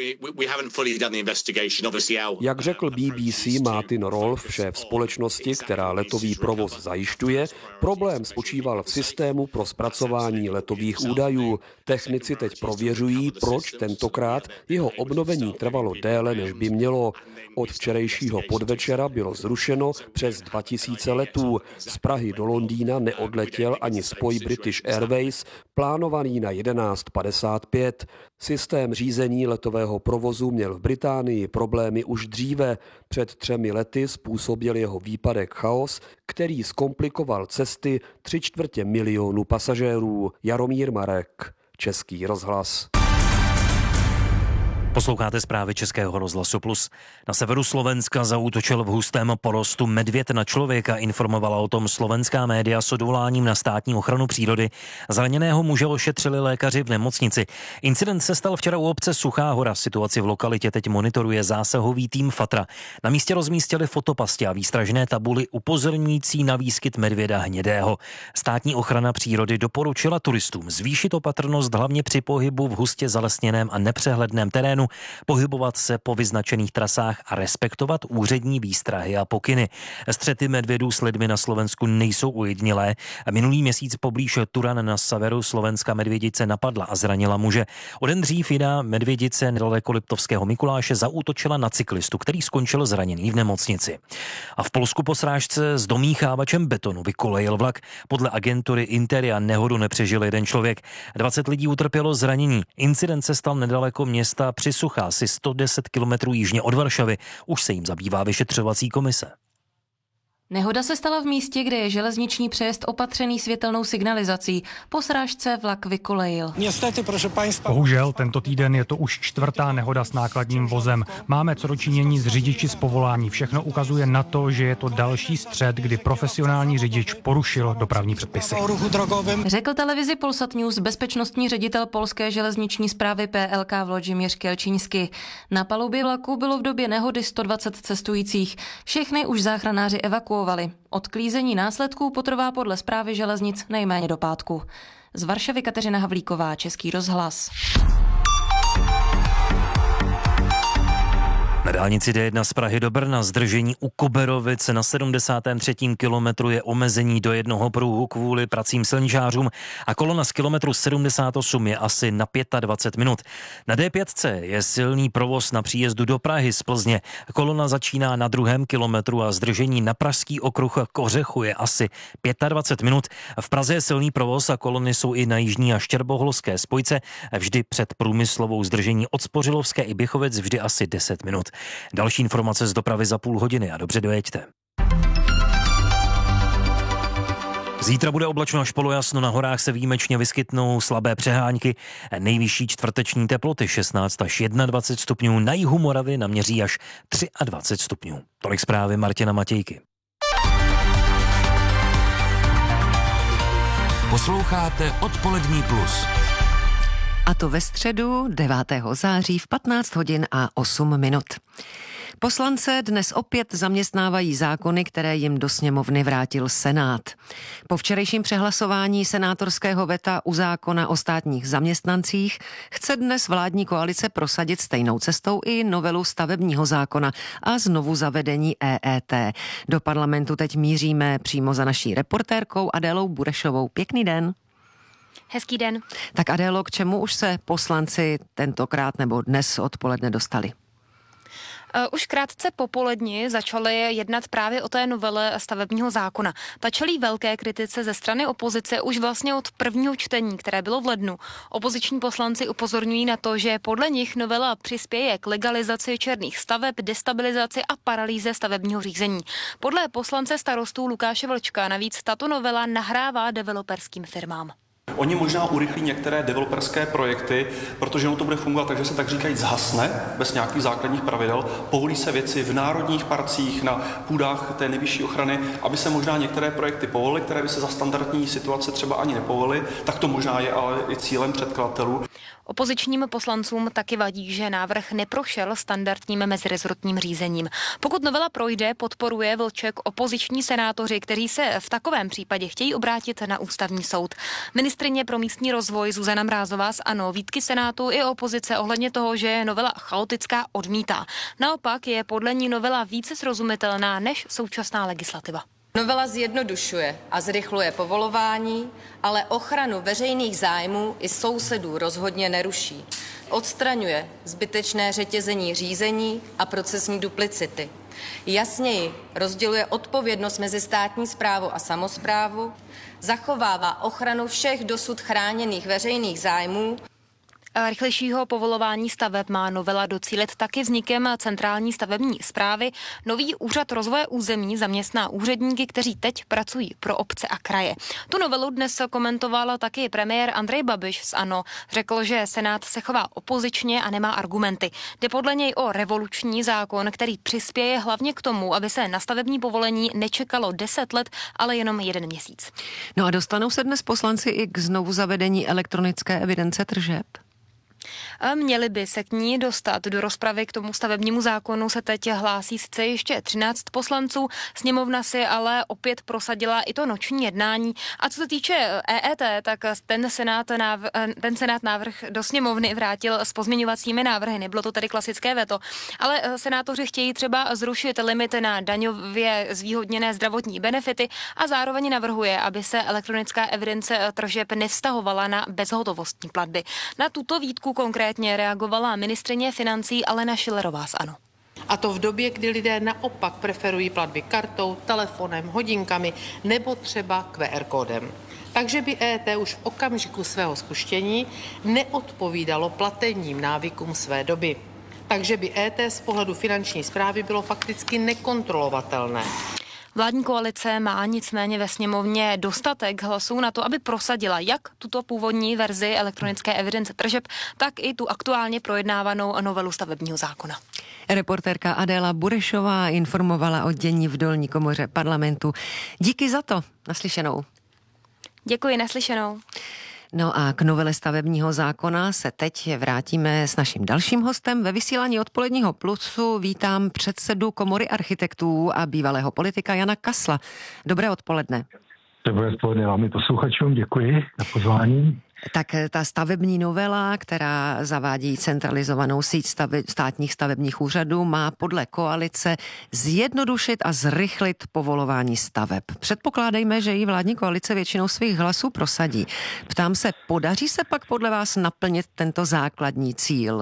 Jak řekl BBC Martin Rolf, šéf společnosti, která letový provoz zajišťuje, problém spočíval v systému pro zpracování letových údajů. Technici teď prověřují, proč tentokrát jeho obnovení trvalo déle, než by mělo. Od včerejšího podvečera bylo zrušeno přes 2000 letů. Z Prahy do Londýna neodletěl ani spoj British Airways, plánovaný na 11:55. Systém řízení letového provozu měl v Británii problémy už dříve. Před 3 lety způsobil jeho výpadek chaos, který zkomplikoval cesty 3/4 milionu pasažérů. Jaromír Marek, Český rozhlas. Posloucháte zprávy Českého rozhlasu Plus. Na severu Slovenska zaútočil v hustém porostu medvěd na člověka, informovala o tom slovenská média s odvoláním na státní ochranu přírody. Zraněného muže ošetřili lékaři v nemocnici. Incident se stal včera u obce Suchá Hora. Situaci v lokalitě teď monitoruje zásahový tým FATRA. Na místě rozmístili fotopastě a výstražné tabuly upozorňující na výskyt medvěda hnědého. Státní ochrana přírody doporučila turistům zvýšit opatrnost hlavně při pohybu v hustě zalesněném a nepřehledném terénu, pohybovat se po vyznačených trasách a respektovat úřední výstrahy a pokyny. Střety medvědů s lidmi na Slovensku nejsou ojedinělé. Minulý měsíc poblíž Turan na severu Slovenska medvědice napadla a zranila muže. O den dřív jiná medvědice nedaleko Liptovského Mikuláše zaútočila na cyklistu, který skončil zraněný v nemocnici. A v Polsku po srážce s domíchávačem betonu vykolejil vlak. Podle agentury Interia nehodu nepřežil jeden člověk. 20 lidí utrpělo zranění. Incident se stal nedaleko města Přisucha, asi 110 kilometrů jižně od Varšavy. Už se jim zabývá vyšetřovací komise. Nehoda se stala v místě, kde je železniční přejezd opatřený světelnou signalizací. Po srážce vlak vykolejil. Bohužel tento týden je to už 4. nehoda s nákladním vozem. Máme co dočinění s řidiči z povolání. Všechno ukazuje na to, že je to další střet, kdy profesionální řidič porušil dopravní předpisy. Řekl televizi Polsat News bezpečnostní ředitel polské železniční správy PLK Vladimír Kelčínsky. Na palubě vlaku bylo v době nehody 120 cestujících. Všechny už záchranáři evakuovali. Odklízení následků potrvá podle správy železnic nejméně do pátku. Z Varšavy Kateřina Havlíková, Český rozhlas. Na dálnici D1 z Prahy do Brna zdržení u Koberovic na 73. kilometru je omezení do jednoho pruhu kvůli pracím silničářům a kolona z kilometru 78 je asi na 25 minut. Na D5 je silný provoz na příjezdu do Prahy z Plzně. Kolona začíná na 2. kilometru a zdržení na pražský okruh k Ořechu je asi 25 minut. V Praze je silný provoz a kolony jsou i na jižní a štěrboholské spojce. Vždy před průmyslovou zdržení od Spořilovské i Běchovic vždy asi 10 minut. Další informace z dopravy za půl hodiny a dobře dojeďte. Zítra bude oblačno až polojasno, na horách se výjimečně vyskytnou slabé přehánky. Nejvyšší čtvrteční teploty 16 až 21 stupňů, na jihu Moravy naměří až 23 stupňů. Tolik zprávy Martina Matějky. Posloucháte Odpolední plus. A to ve středu 9. září v 15 hodin a 8 minut. Poslance dnes opět zaměstnávají zákony, které jim do sněmovny vrátil Senát. Po včerejším přehlasování senátorského veta u zákona o státních zaměstnancích chce dnes vládní koalice prosadit stejnou cestou i novelu stavebního zákona a znovu zavedení EET. Do parlamentu teď míříme přímo za naší reportérkou Adélou Burešovou. Pěkný den. Hezký den. Tak Adélo, k čemu už se poslanci tentokrát nebo dnes odpoledne dostali? Už krátce popoledni začali jednat právě o té novele stavebního zákona. Ta čelí velké kritice ze strany opozice už vlastně od prvního čtení, které bylo v lednu. Opoziční poslanci upozorňují na to, že podle nich novela přispěje k legalizaci černých staveb, destabilizaci a paralýze stavebního řízení. Podle poslance starostů Lukáše Vlčka navíc tato novela nahrává developerským firmám. Oni možná urychlí některé developerské projekty, protože to bude fungovat tak, že se tak říkají zhasne bez nějakých základních pravidel. Povolí se věci v národních parcích, na půdách té nejvyšší ochrany, aby se možná některé projekty povolily, které by se za standardní situace třeba ani nepovolily. Tak to možná je ale i cílem předkladatelů. Opozičním poslancům taky vadí, že návrh neprošel standardním mezirezortním řízením. Pokud novela projde, podporuje Vlček opoziční senátoři, kteří se v takovém případě chtějí obrátit na ústavní soud. Ministryně pro místní rozvoj Zuzana Mrázová z ANO výtky Senátu i opozice ohledně toho, že je novela chaotická, odmítá. Naopak je podle ní novela více srozumitelná než současná legislativa. Novela zjednodušuje a zrychluje povolování, ale ochranu veřejných zájmů i sousedů rozhodně neruší. Odstraňuje zbytečné řetězení řízení a procesní duplicity. Jasněji rozděluje odpovědnost mezi státní správu a samosprávu, zachovává ochranu všech dosud chráněných veřejných zájmů. Rychlejšího povolování staveb má novela docílit taky vznikem centrální stavební správy. Nový úřad rozvoje území zaměstná úředníky, kteří teď pracují pro obce a kraje. Tu novelu dnes komentoval taky premiér Andrej Babiš z ANO. Řekl, že Senát se chová opozičně a nemá argumenty. Jde podle něj o revoluční zákon, který přispěje hlavně k tomu, aby se na stavební povolení nečekalo 10 let, ale jenom 1 měsíc. No a dostanou se dnes poslanci i k znovu zavedení elektronické evidence tržeb? Měli by se k ní dostat. Do rozpravy k tomu stavebnímu zákonu se teď hlásí sice ještě 13 poslanců. Sněmovna si ale opět prosadila i to noční jednání. A co se týče EET, tak ten Senát návrh do sněmovny vrátil s pozměňovacími návrhy. Nebylo to tedy klasické veto. Ale senátoři chtějí třeba zrušit limity na daňově zvýhodněné zdravotní benefity a zároveň navrhuje, aby se elektronická evidence tržeb nevztahovala na bezhotovostní platby. Na tuto výtku konkrétně reagovala ministryně financí Alena Schillerová z ANO. A to v době, kdy lidé naopak preferují platby kartou, telefonem, hodinkami nebo třeba QR kódem. Takže by EET už v okamžiku svého spuštění neodpovídalo platebním návykům své doby. Takže by EET z pohledu finanční správy bylo fakticky nekontrolovatelné. Vládní koalice má nicméně ve sněmovně dostatek hlasů na to, aby prosadila jak tuto původní verzi elektronické evidence tržeb, tak i tu aktuálně projednávanou novelu stavebního zákona. Reportérka Adéla Burešová informovala o dění v dolní komoře parlamentu. Díky za to. Naslyšenou. Děkuji, naslyšenou. No a k novele stavebního zákona se teď vrátíme s naším dalším hostem. Ve vysílání Odpoledního plusu vítám předsedu Komory architektů a bývalého politika Jana Kasla. Dobré odpoledne. Dobré odpoledne vám i posluchačům, děkuji za pozvání. Tak ta stavební novela, která zavádí centralizovanou síť státních stavebních úřadů, má podle koalice zjednodušit a zrychlit povolování staveb. Předpokládejme, že ji vládní koalice většinou svých hlasů prosadí. Ptám se, podaří se pak podle vás naplnit tento základní cíl?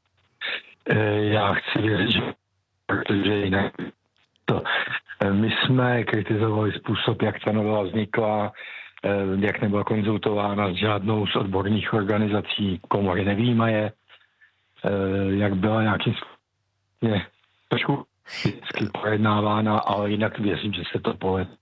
Já chci věřit, že protože jinak to. My jsme kritizovali způsob, jak ta novela vznikla, jak nebyla konzultována s žádnou z odborných organizací, komory nevyjímaje, jak byla nějakým způsobem trošku vždycky projednávána, ale jinak věřím, že se to povede.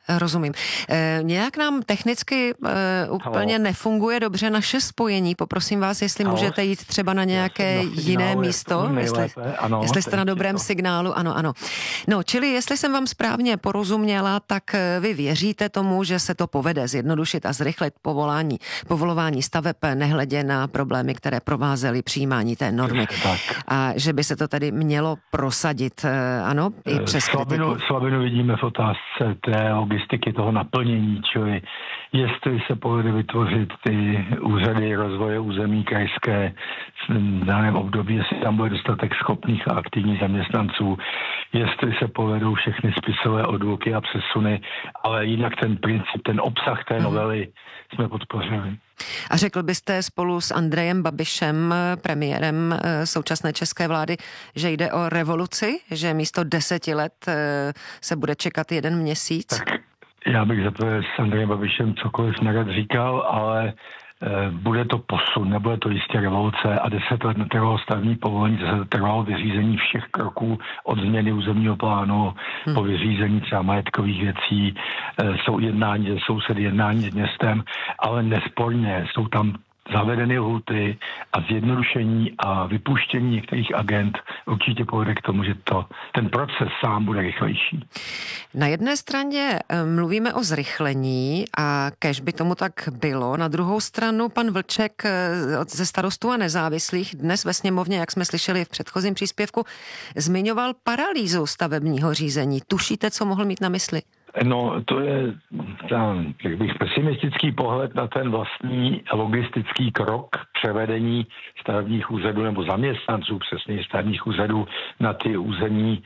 Rozumím. Nějak nám technicky úplně nefunguje dobře naše spojení. Poprosím vás, jestli můžete jít třeba na nějaké jiné místo. Jestli jste na dobrém signálu. Ano. No, čili jestli jsem vám správně porozuměla, tak vy věříte tomu, že se to povede zjednodušit a zrychlit povolování staveb, nehledě na problémy, které provázely přijímání té normy. A že by se to tedy mělo prosadit, ano, i přes kritiku. Slabinu vidíme v otázce té logistiky, toho naplnění, čili jestli se povede vytvořit ty úřady rozvoje území krajské v daném období, jestli tam bude dostatek schopných a aktivních zaměstnanců, jestli se povedou všechny spisové odluky a přesuny, ale jinak ten princip, ten obsah té novely jsme podpořili. A řekl byste spolu s Andrejem Babišem, premiérem současné české vlády, že jde o revoluci, že místo 10 let se bude čekat 1 měsíc? Tak já bych za to s Andrejem Babišem cokoliv nerad říkal, ale bude to posun, nebude to jistě revoluce a 10 let netrvalo stavební povolení, 10 let trvalo vyřízení všech kroků od změny územního plánu po vyřízení třeba majetkových věcí, jsou jednání se sousedy, jednání s městem, ale nesporně jsou tam zavedeny lhuty a zjednodušení a vypuštění některých agent určitě povede k tomu, že ten proces sám bude rychlejší. Na jedné straně mluvíme o zrychlení a kéž by tomu tak bylo. Na druhou stranu pan Vlček ze Starostů a nezávislých dnes ve sněmovně, jak jsme slyšeli v předchozím příspěvku, zmiňoval paralýzu stavebního řízení. Tušíte, co mohl mít na mysli? No, to je jak bych pesimistický pohled na ten vlastní logistický krok převedení stavebních úřadů nebo zaměstnanců přesně stavebních úřadů na ty území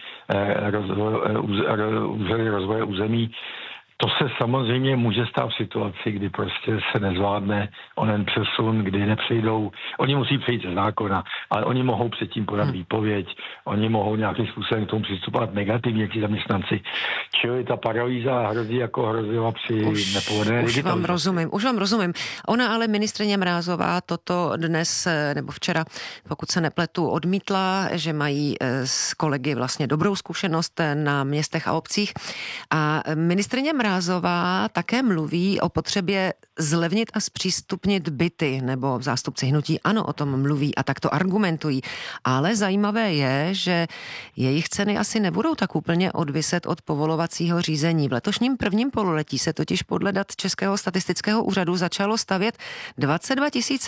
úřady rozvoje území. To se samozřejmě může stát v situaci, kdy prostě se nezvládne onen přesun, kdy nepřejdou. Oni musí přejít ze zákona, ale oni mohou předtím podat výpověď, oni mohou nějakým způsobem k tomu přistupovat negativně, ti zaměstnanci. Čili ta paralýza hrozí jako hrozila při nepovedené digitalizaci. Už vám rozumím. Ona ale ministryně Mrázová toto dnes nebo včera, pokud se nepletu, odmítla, že mají s kolegy vlastně dobrou zkušenost na městech a obcích. A ministryně Mrázová také mluví o potřebě zlevnit a zpřístupnit byty, nebo zástupci hnutí ANO o tom mluví a tak to argumentují. Ale zajímavé je, že jejich ceny asi nebudou tak úplně odviset od povolovacího řízení. V letošním prvním pololetí se totiž podle dat Českého statistického úřadu začalo stavět 22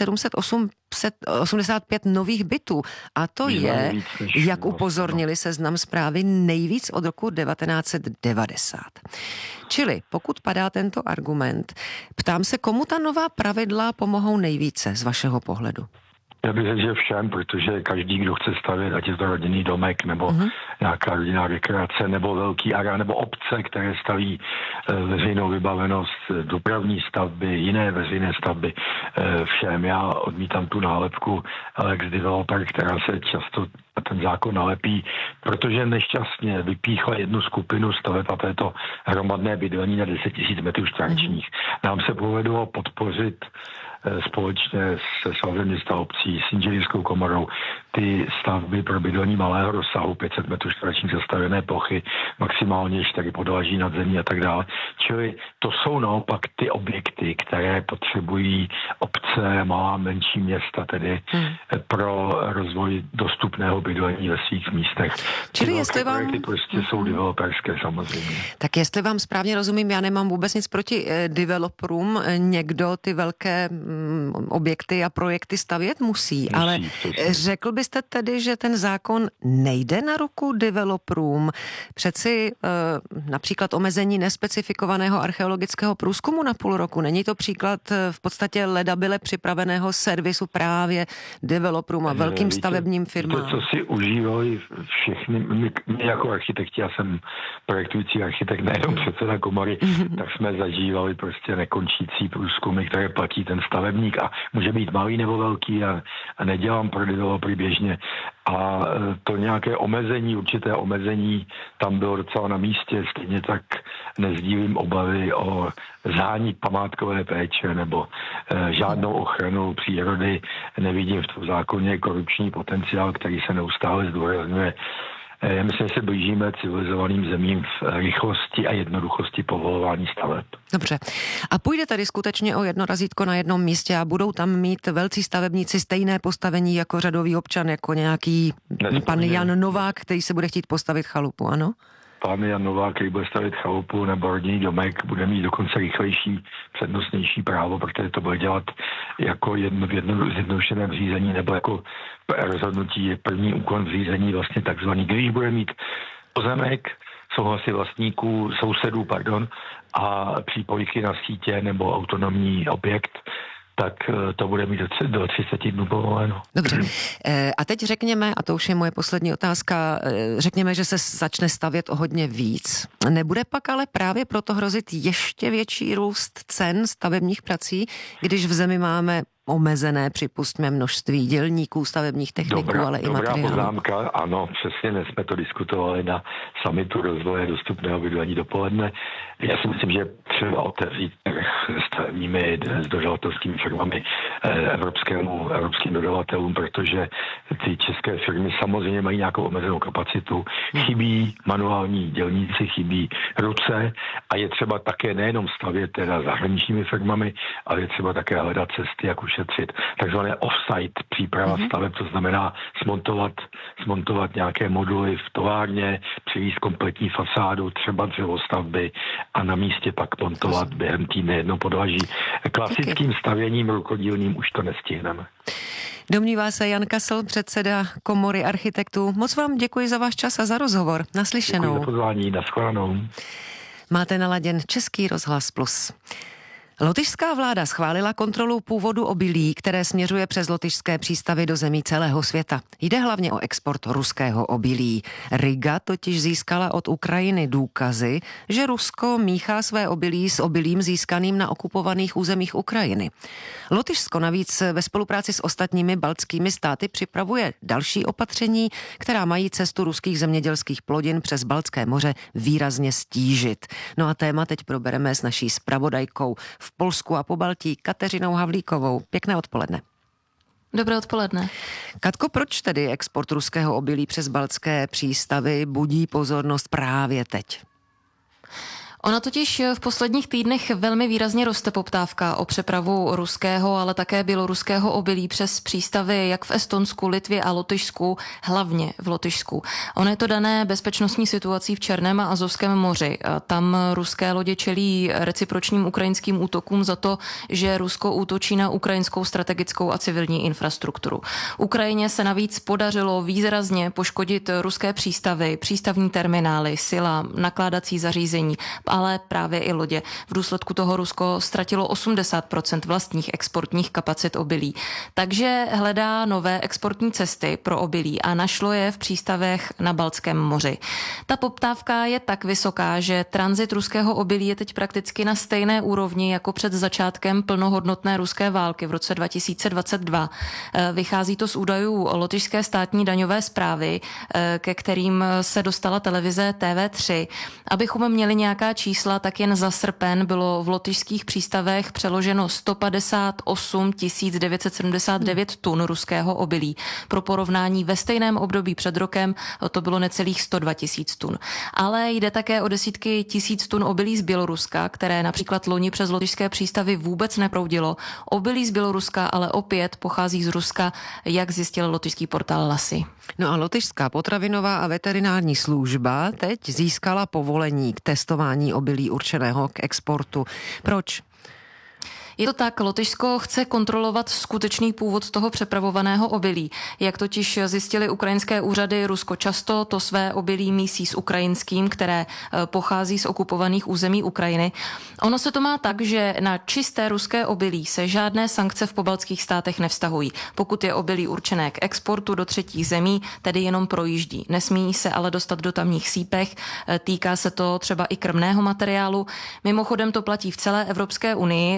785 nových bytů. A to je, jak upozornili Seznam Zprávy, nejvíc od roku 1990. Čili pokud padá tento argument, ptám se, komu ta nová pravidla pomohou nejvíce z vašeho pohledu? Já bych řekl, že všem, protože každý, kdo chce stavět, ať je to rodinný domek, nebo nějaká rodinná rekreace, nebo velký areál, nebo obce, které staví veřejnou vybavenost, dopravní stavby, jiné veřejné stavby, všem. Já odmítám tu nálepku Lex Developer, která se často na ten zákon nalepí, protože nešťastně vypíchla jednu skupinu staveb a to je to hromadné bydlení na 10 000 metrů čtverečních. Nám se povedlo podpořit společně se Svazem měst a obcí, s inženýrskou komorou, ty stavby pro bydlení malého rozsahu, 500 metrů čtverečních zastavěné plochy, maximálně 4 podlaží nad zemí a tak dále. Čili to jsou naopak ty objekty, které potřebují obce, malá, menší města, tedy pro rozvoj dostupného bydlení ve svých místech. Čili jestli vám... projekty prostě jsou developerské samozřejmě. Tak jestli vám správně rozumím, já nemám vůbec nic proti developerům, někdo ty velké objekty a projekty stavět musí, ale řekl byste tedy, že ten zákon nejde na ruku developerům? Přeci například omezení nespecifikovaného archeologického průzkumu na půl roku. Není to příklad v podstatě ledabyle připraveného servisu právě developerům a velkým stavebním firmám? To, co si užívali všechny, my jako architekti, já jsem projektující architekt, nejenom předseda komory, tak jsme zažívali prostě nekončící průzkumy, které platí ten stavebník a může být malý nebo velký a nedělám pro developery běžně. A to nějaké omezení, určité omezení tam bylo docela na místě, stejně tak nezdílím obavy o zání památkové péče nebo žádnou ochranu přírody. Nevidím v tom zákoně korupční potenciál, který se neustále zdůrazňuje. Já myslím, že se blížíme civilizovaným zemím v rychlosti a jednoduchosti povolování staveb. Dobře. A půjde tady skutečně o jedno razítko na jednom místě a budou tam mít velcí stavebníci stejné postavení jako řadový občan, jako nějaký pan Jan Novák, který se bude chtít postavit chalupu, ano? Pan Jan Novák, který bude stavit chalupu nebo rodinný domek, bude mít dokonce rychlejší, přednostnější právo, protože to bude dělat jako v jednodušeném řízení nebo jako rozhodnutí první úkon v řízení vlastně takzvaný. Když bude mít pozemek, souhlasy vlastníků, sousedů, a přípojky na sítě nebo autonomní objekt, tak to bude mít do 30 dnů povoleno. Dobře. A teď řekněme, a to už je moje poslední otázka, řekněme, že se začne stavět o hodně víc. Nebude pak ale právě proto hrozit ještě větší růst cen stavebních prací, když v zemi máme omezené, připustíme, množství dělníků, stavebních techniků, ale i materiálů. Dobrá poznámka, ano, přesně, dnes jsme to diskutovali na summitu rozvoje dostupného bydlení dopoledne. Já si myslím, že třeba otevřít trh s stavebními, s dodavatelskými firmami evropským dodavatelům, protože ty české firmy samozřejmě mají nějakou omezenou kapacitu. Chybí manuální dělníci, chybí ruce a je třeba také nejenom stavět teda zahraničními firmami, ale je třeba také hledat cesty, jak ušetřit. Takzvané off-site příprava staveb, to znamená smontovat nějaké moduly v továrně, přivést kompletní fasádu, třeba dřevostavby a na místě pak montovat během týdne jedno podlaží. Klasickým stavěním rukodílným už to nestihneme. Domnívá se Jan Kasl, předseda Komory architektů. Moc vám děkuji za váš čas a za rozhovor. Naslyšenou. Děkuji za pozvání, nashledanou. Máte naladěn Český rozhlas Plus. Lotyšská vláda schválila kontrolu původu obilí, které směřuje přes lotyšské přístavy do zemí celého světa. Jde hlavně o export ruského obilí. Riga totiž získala od Ukrajiny důkazy, že Rusko míchá své obilí s obilím získaným na okupovaných územích Ukrajiny. Lotyšsko navíc ve spolupráci s ostatními baltskými státy připravuje další opatření, která mají cestu ruských zemědělských plodin přes Baltské moře výrazně stížit. No a téma teď probereme s naší zpravodajkou v Polsku a Pobaltí Kateřinou Havlíkovou. Pěkné odpoledne. Dobré odpoledne. Katko, proč tedy export ruského obilí přes baltské přístavy budí pozornost právě teď? Ona totiž v posledních týdnech velmi výrazně roste poptávka o přepravu ruského, ale také běloruského obilí přes přístavy jak v Estonsku, Litvě a Lotyšsku, hlavně v Lotyšsku. Ono je to dané bezpečnostní situací v Černém a Azovském moři. Tam ruské lodě čelí recipročním ukrajinským útokům za to, že Rusko útočí na ukrajinskou strategickou a civilní infrastrukturu. Ukrajině se navíc podařilo výrazně poškodit ruské přístavy, přístavní terminály, sila, nakládací zařízení, ale právě i lodě. V důsledku toho Rusko ztratilo 80% vlastních exportních kapacit obilí. Takže hledá nové exportní cesty pro obilí a našlo je v přístavech na Baltském moři. Ta poptávka je tak vysoká, že tranzit ruského obilí je teď prakticky na stejné úrovni jako před začátkem plnohodnotné ruské války v roce 2022. Vychází to z údajů lotyšské státní daňové správy, ke kterým se dostala televize TV3. Abychom měli nějaká čísla, tak jen za srpen bylo v lotyšských přístavech přeloženo 158 979 tun ruského obilí. Pro porovnání ve stejném období před rokem to bylo necelých 102 000 tun. Ale jde také o desítky tisíc tun obilí z Běloruska, které například loni přes lotyšské přístavy vůbec neproudilo. Obilí z Běloruska ale opět pochází z Ruska, jak zjistil lotyšský portál Lasy. No a lotyšská potravinová a veterinární služba teď získala povolení k testování obilí určeného k exportu. Proč? Je to tak, Lotyšsko chce kontrolovat skutečný původ toho přepravovaného obilí. Jak totiž zjistili ukrajinské úřady, Rusko často to své obilí mísí s ukrajinským, které pochází z okupovaných území Ukrajiny. Ono se to má tak, že na čisté ruské obilí se žádné sankce v pobaltských státech nevztahují. Pokud je obilí určené k exportu do třetích zemí, tedy jenom projíždí. Nesmí se ale dostat do tamních sípech, týká se to třeba i krmného materiálu. Mimochodem to platí v celé Evropské unii. Ruské a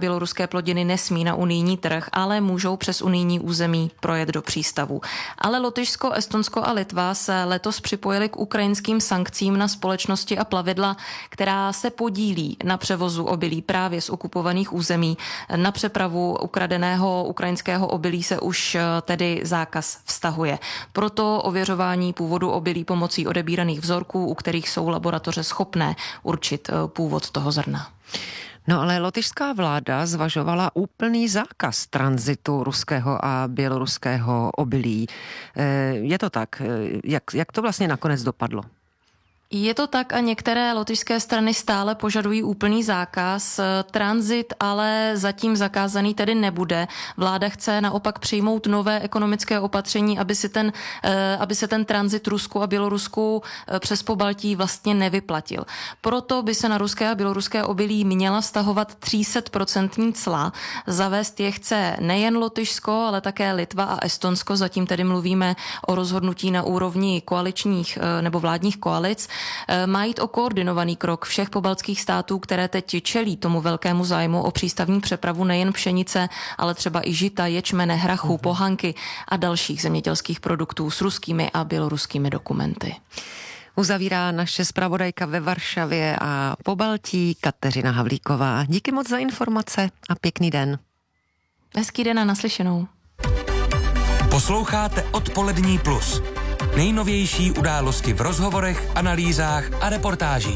běloruské plodiny nesmí na unijní trh, ale můžou přes unijní území projet do přístavu. Ale Lotyšsko, Estonsko a Litva se letos připojili k ukrajinským sankcím na společnosti a plavidla, která se podílí na převozu obilí právě z okupovaných území. Na přepravu ukradeného ukrajinského obilí se už tedy zákaz vztahuje. Proto ověřování původu obilí pomocí odebíraných vzorků, u kterých jsou laboratoře schopné určit původ toho zrna. No ale lotyšská vláda zvažovala úplný zákaz tranzitu ruského a běloruského obilí. Je to tak? Jak to vlastně nakonec dopadlo? Je to tak a některé lotyšské strany stále požadují úplný zákaz. Tranzit ale zatím zakázaný tedy nebude. Vláda chce naopak přijmout nové ekonomické opatření, aby se ten tranzit Rusku a Bělorusku přes Pobaltí vlastně nevyplatil. Proto by se na ruské a běloruské obilí měla vztahovat 300% cla. Zavést je chce nejen Lotyšsko, ale také Litva a Estonsko. Zatím tedy mluvíme o rozhodnutí na úrovni koaličních nebo vládních koalic. Má jít o koordinovaný krok všech pobaltských států, které teď čelí tomu velkému zájmu o přístavní přepravu nejen pšenice, ale třeba i žita, ječmene, hrachu, pohanky a dalších zemědělských produktů s ruskými a běloruskými dokumenty. Uzavírá naše zpravodajka ve Varšavě a Pobaltí Kateřina Havlíková. Díky moc za informace a pěkný den. Hezký den a naslyšenou. Posloucháte Odpolední plus. Nejnovější události v rozhovorech, analýzách a reportážích.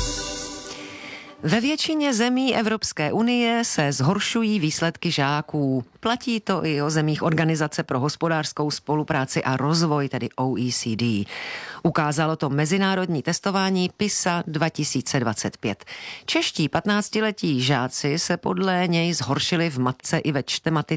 Ve většině zemí Evropské unie se zhoršují výsledky žáků. Platí to i o zemích Organizace pro hospodářskou spolupráci a rozvoj, tedy OECD. Ukázalo to mezinárodní testování PISA 2025. Čeští 15letí žáci se podle něj zhoršili v matce i ve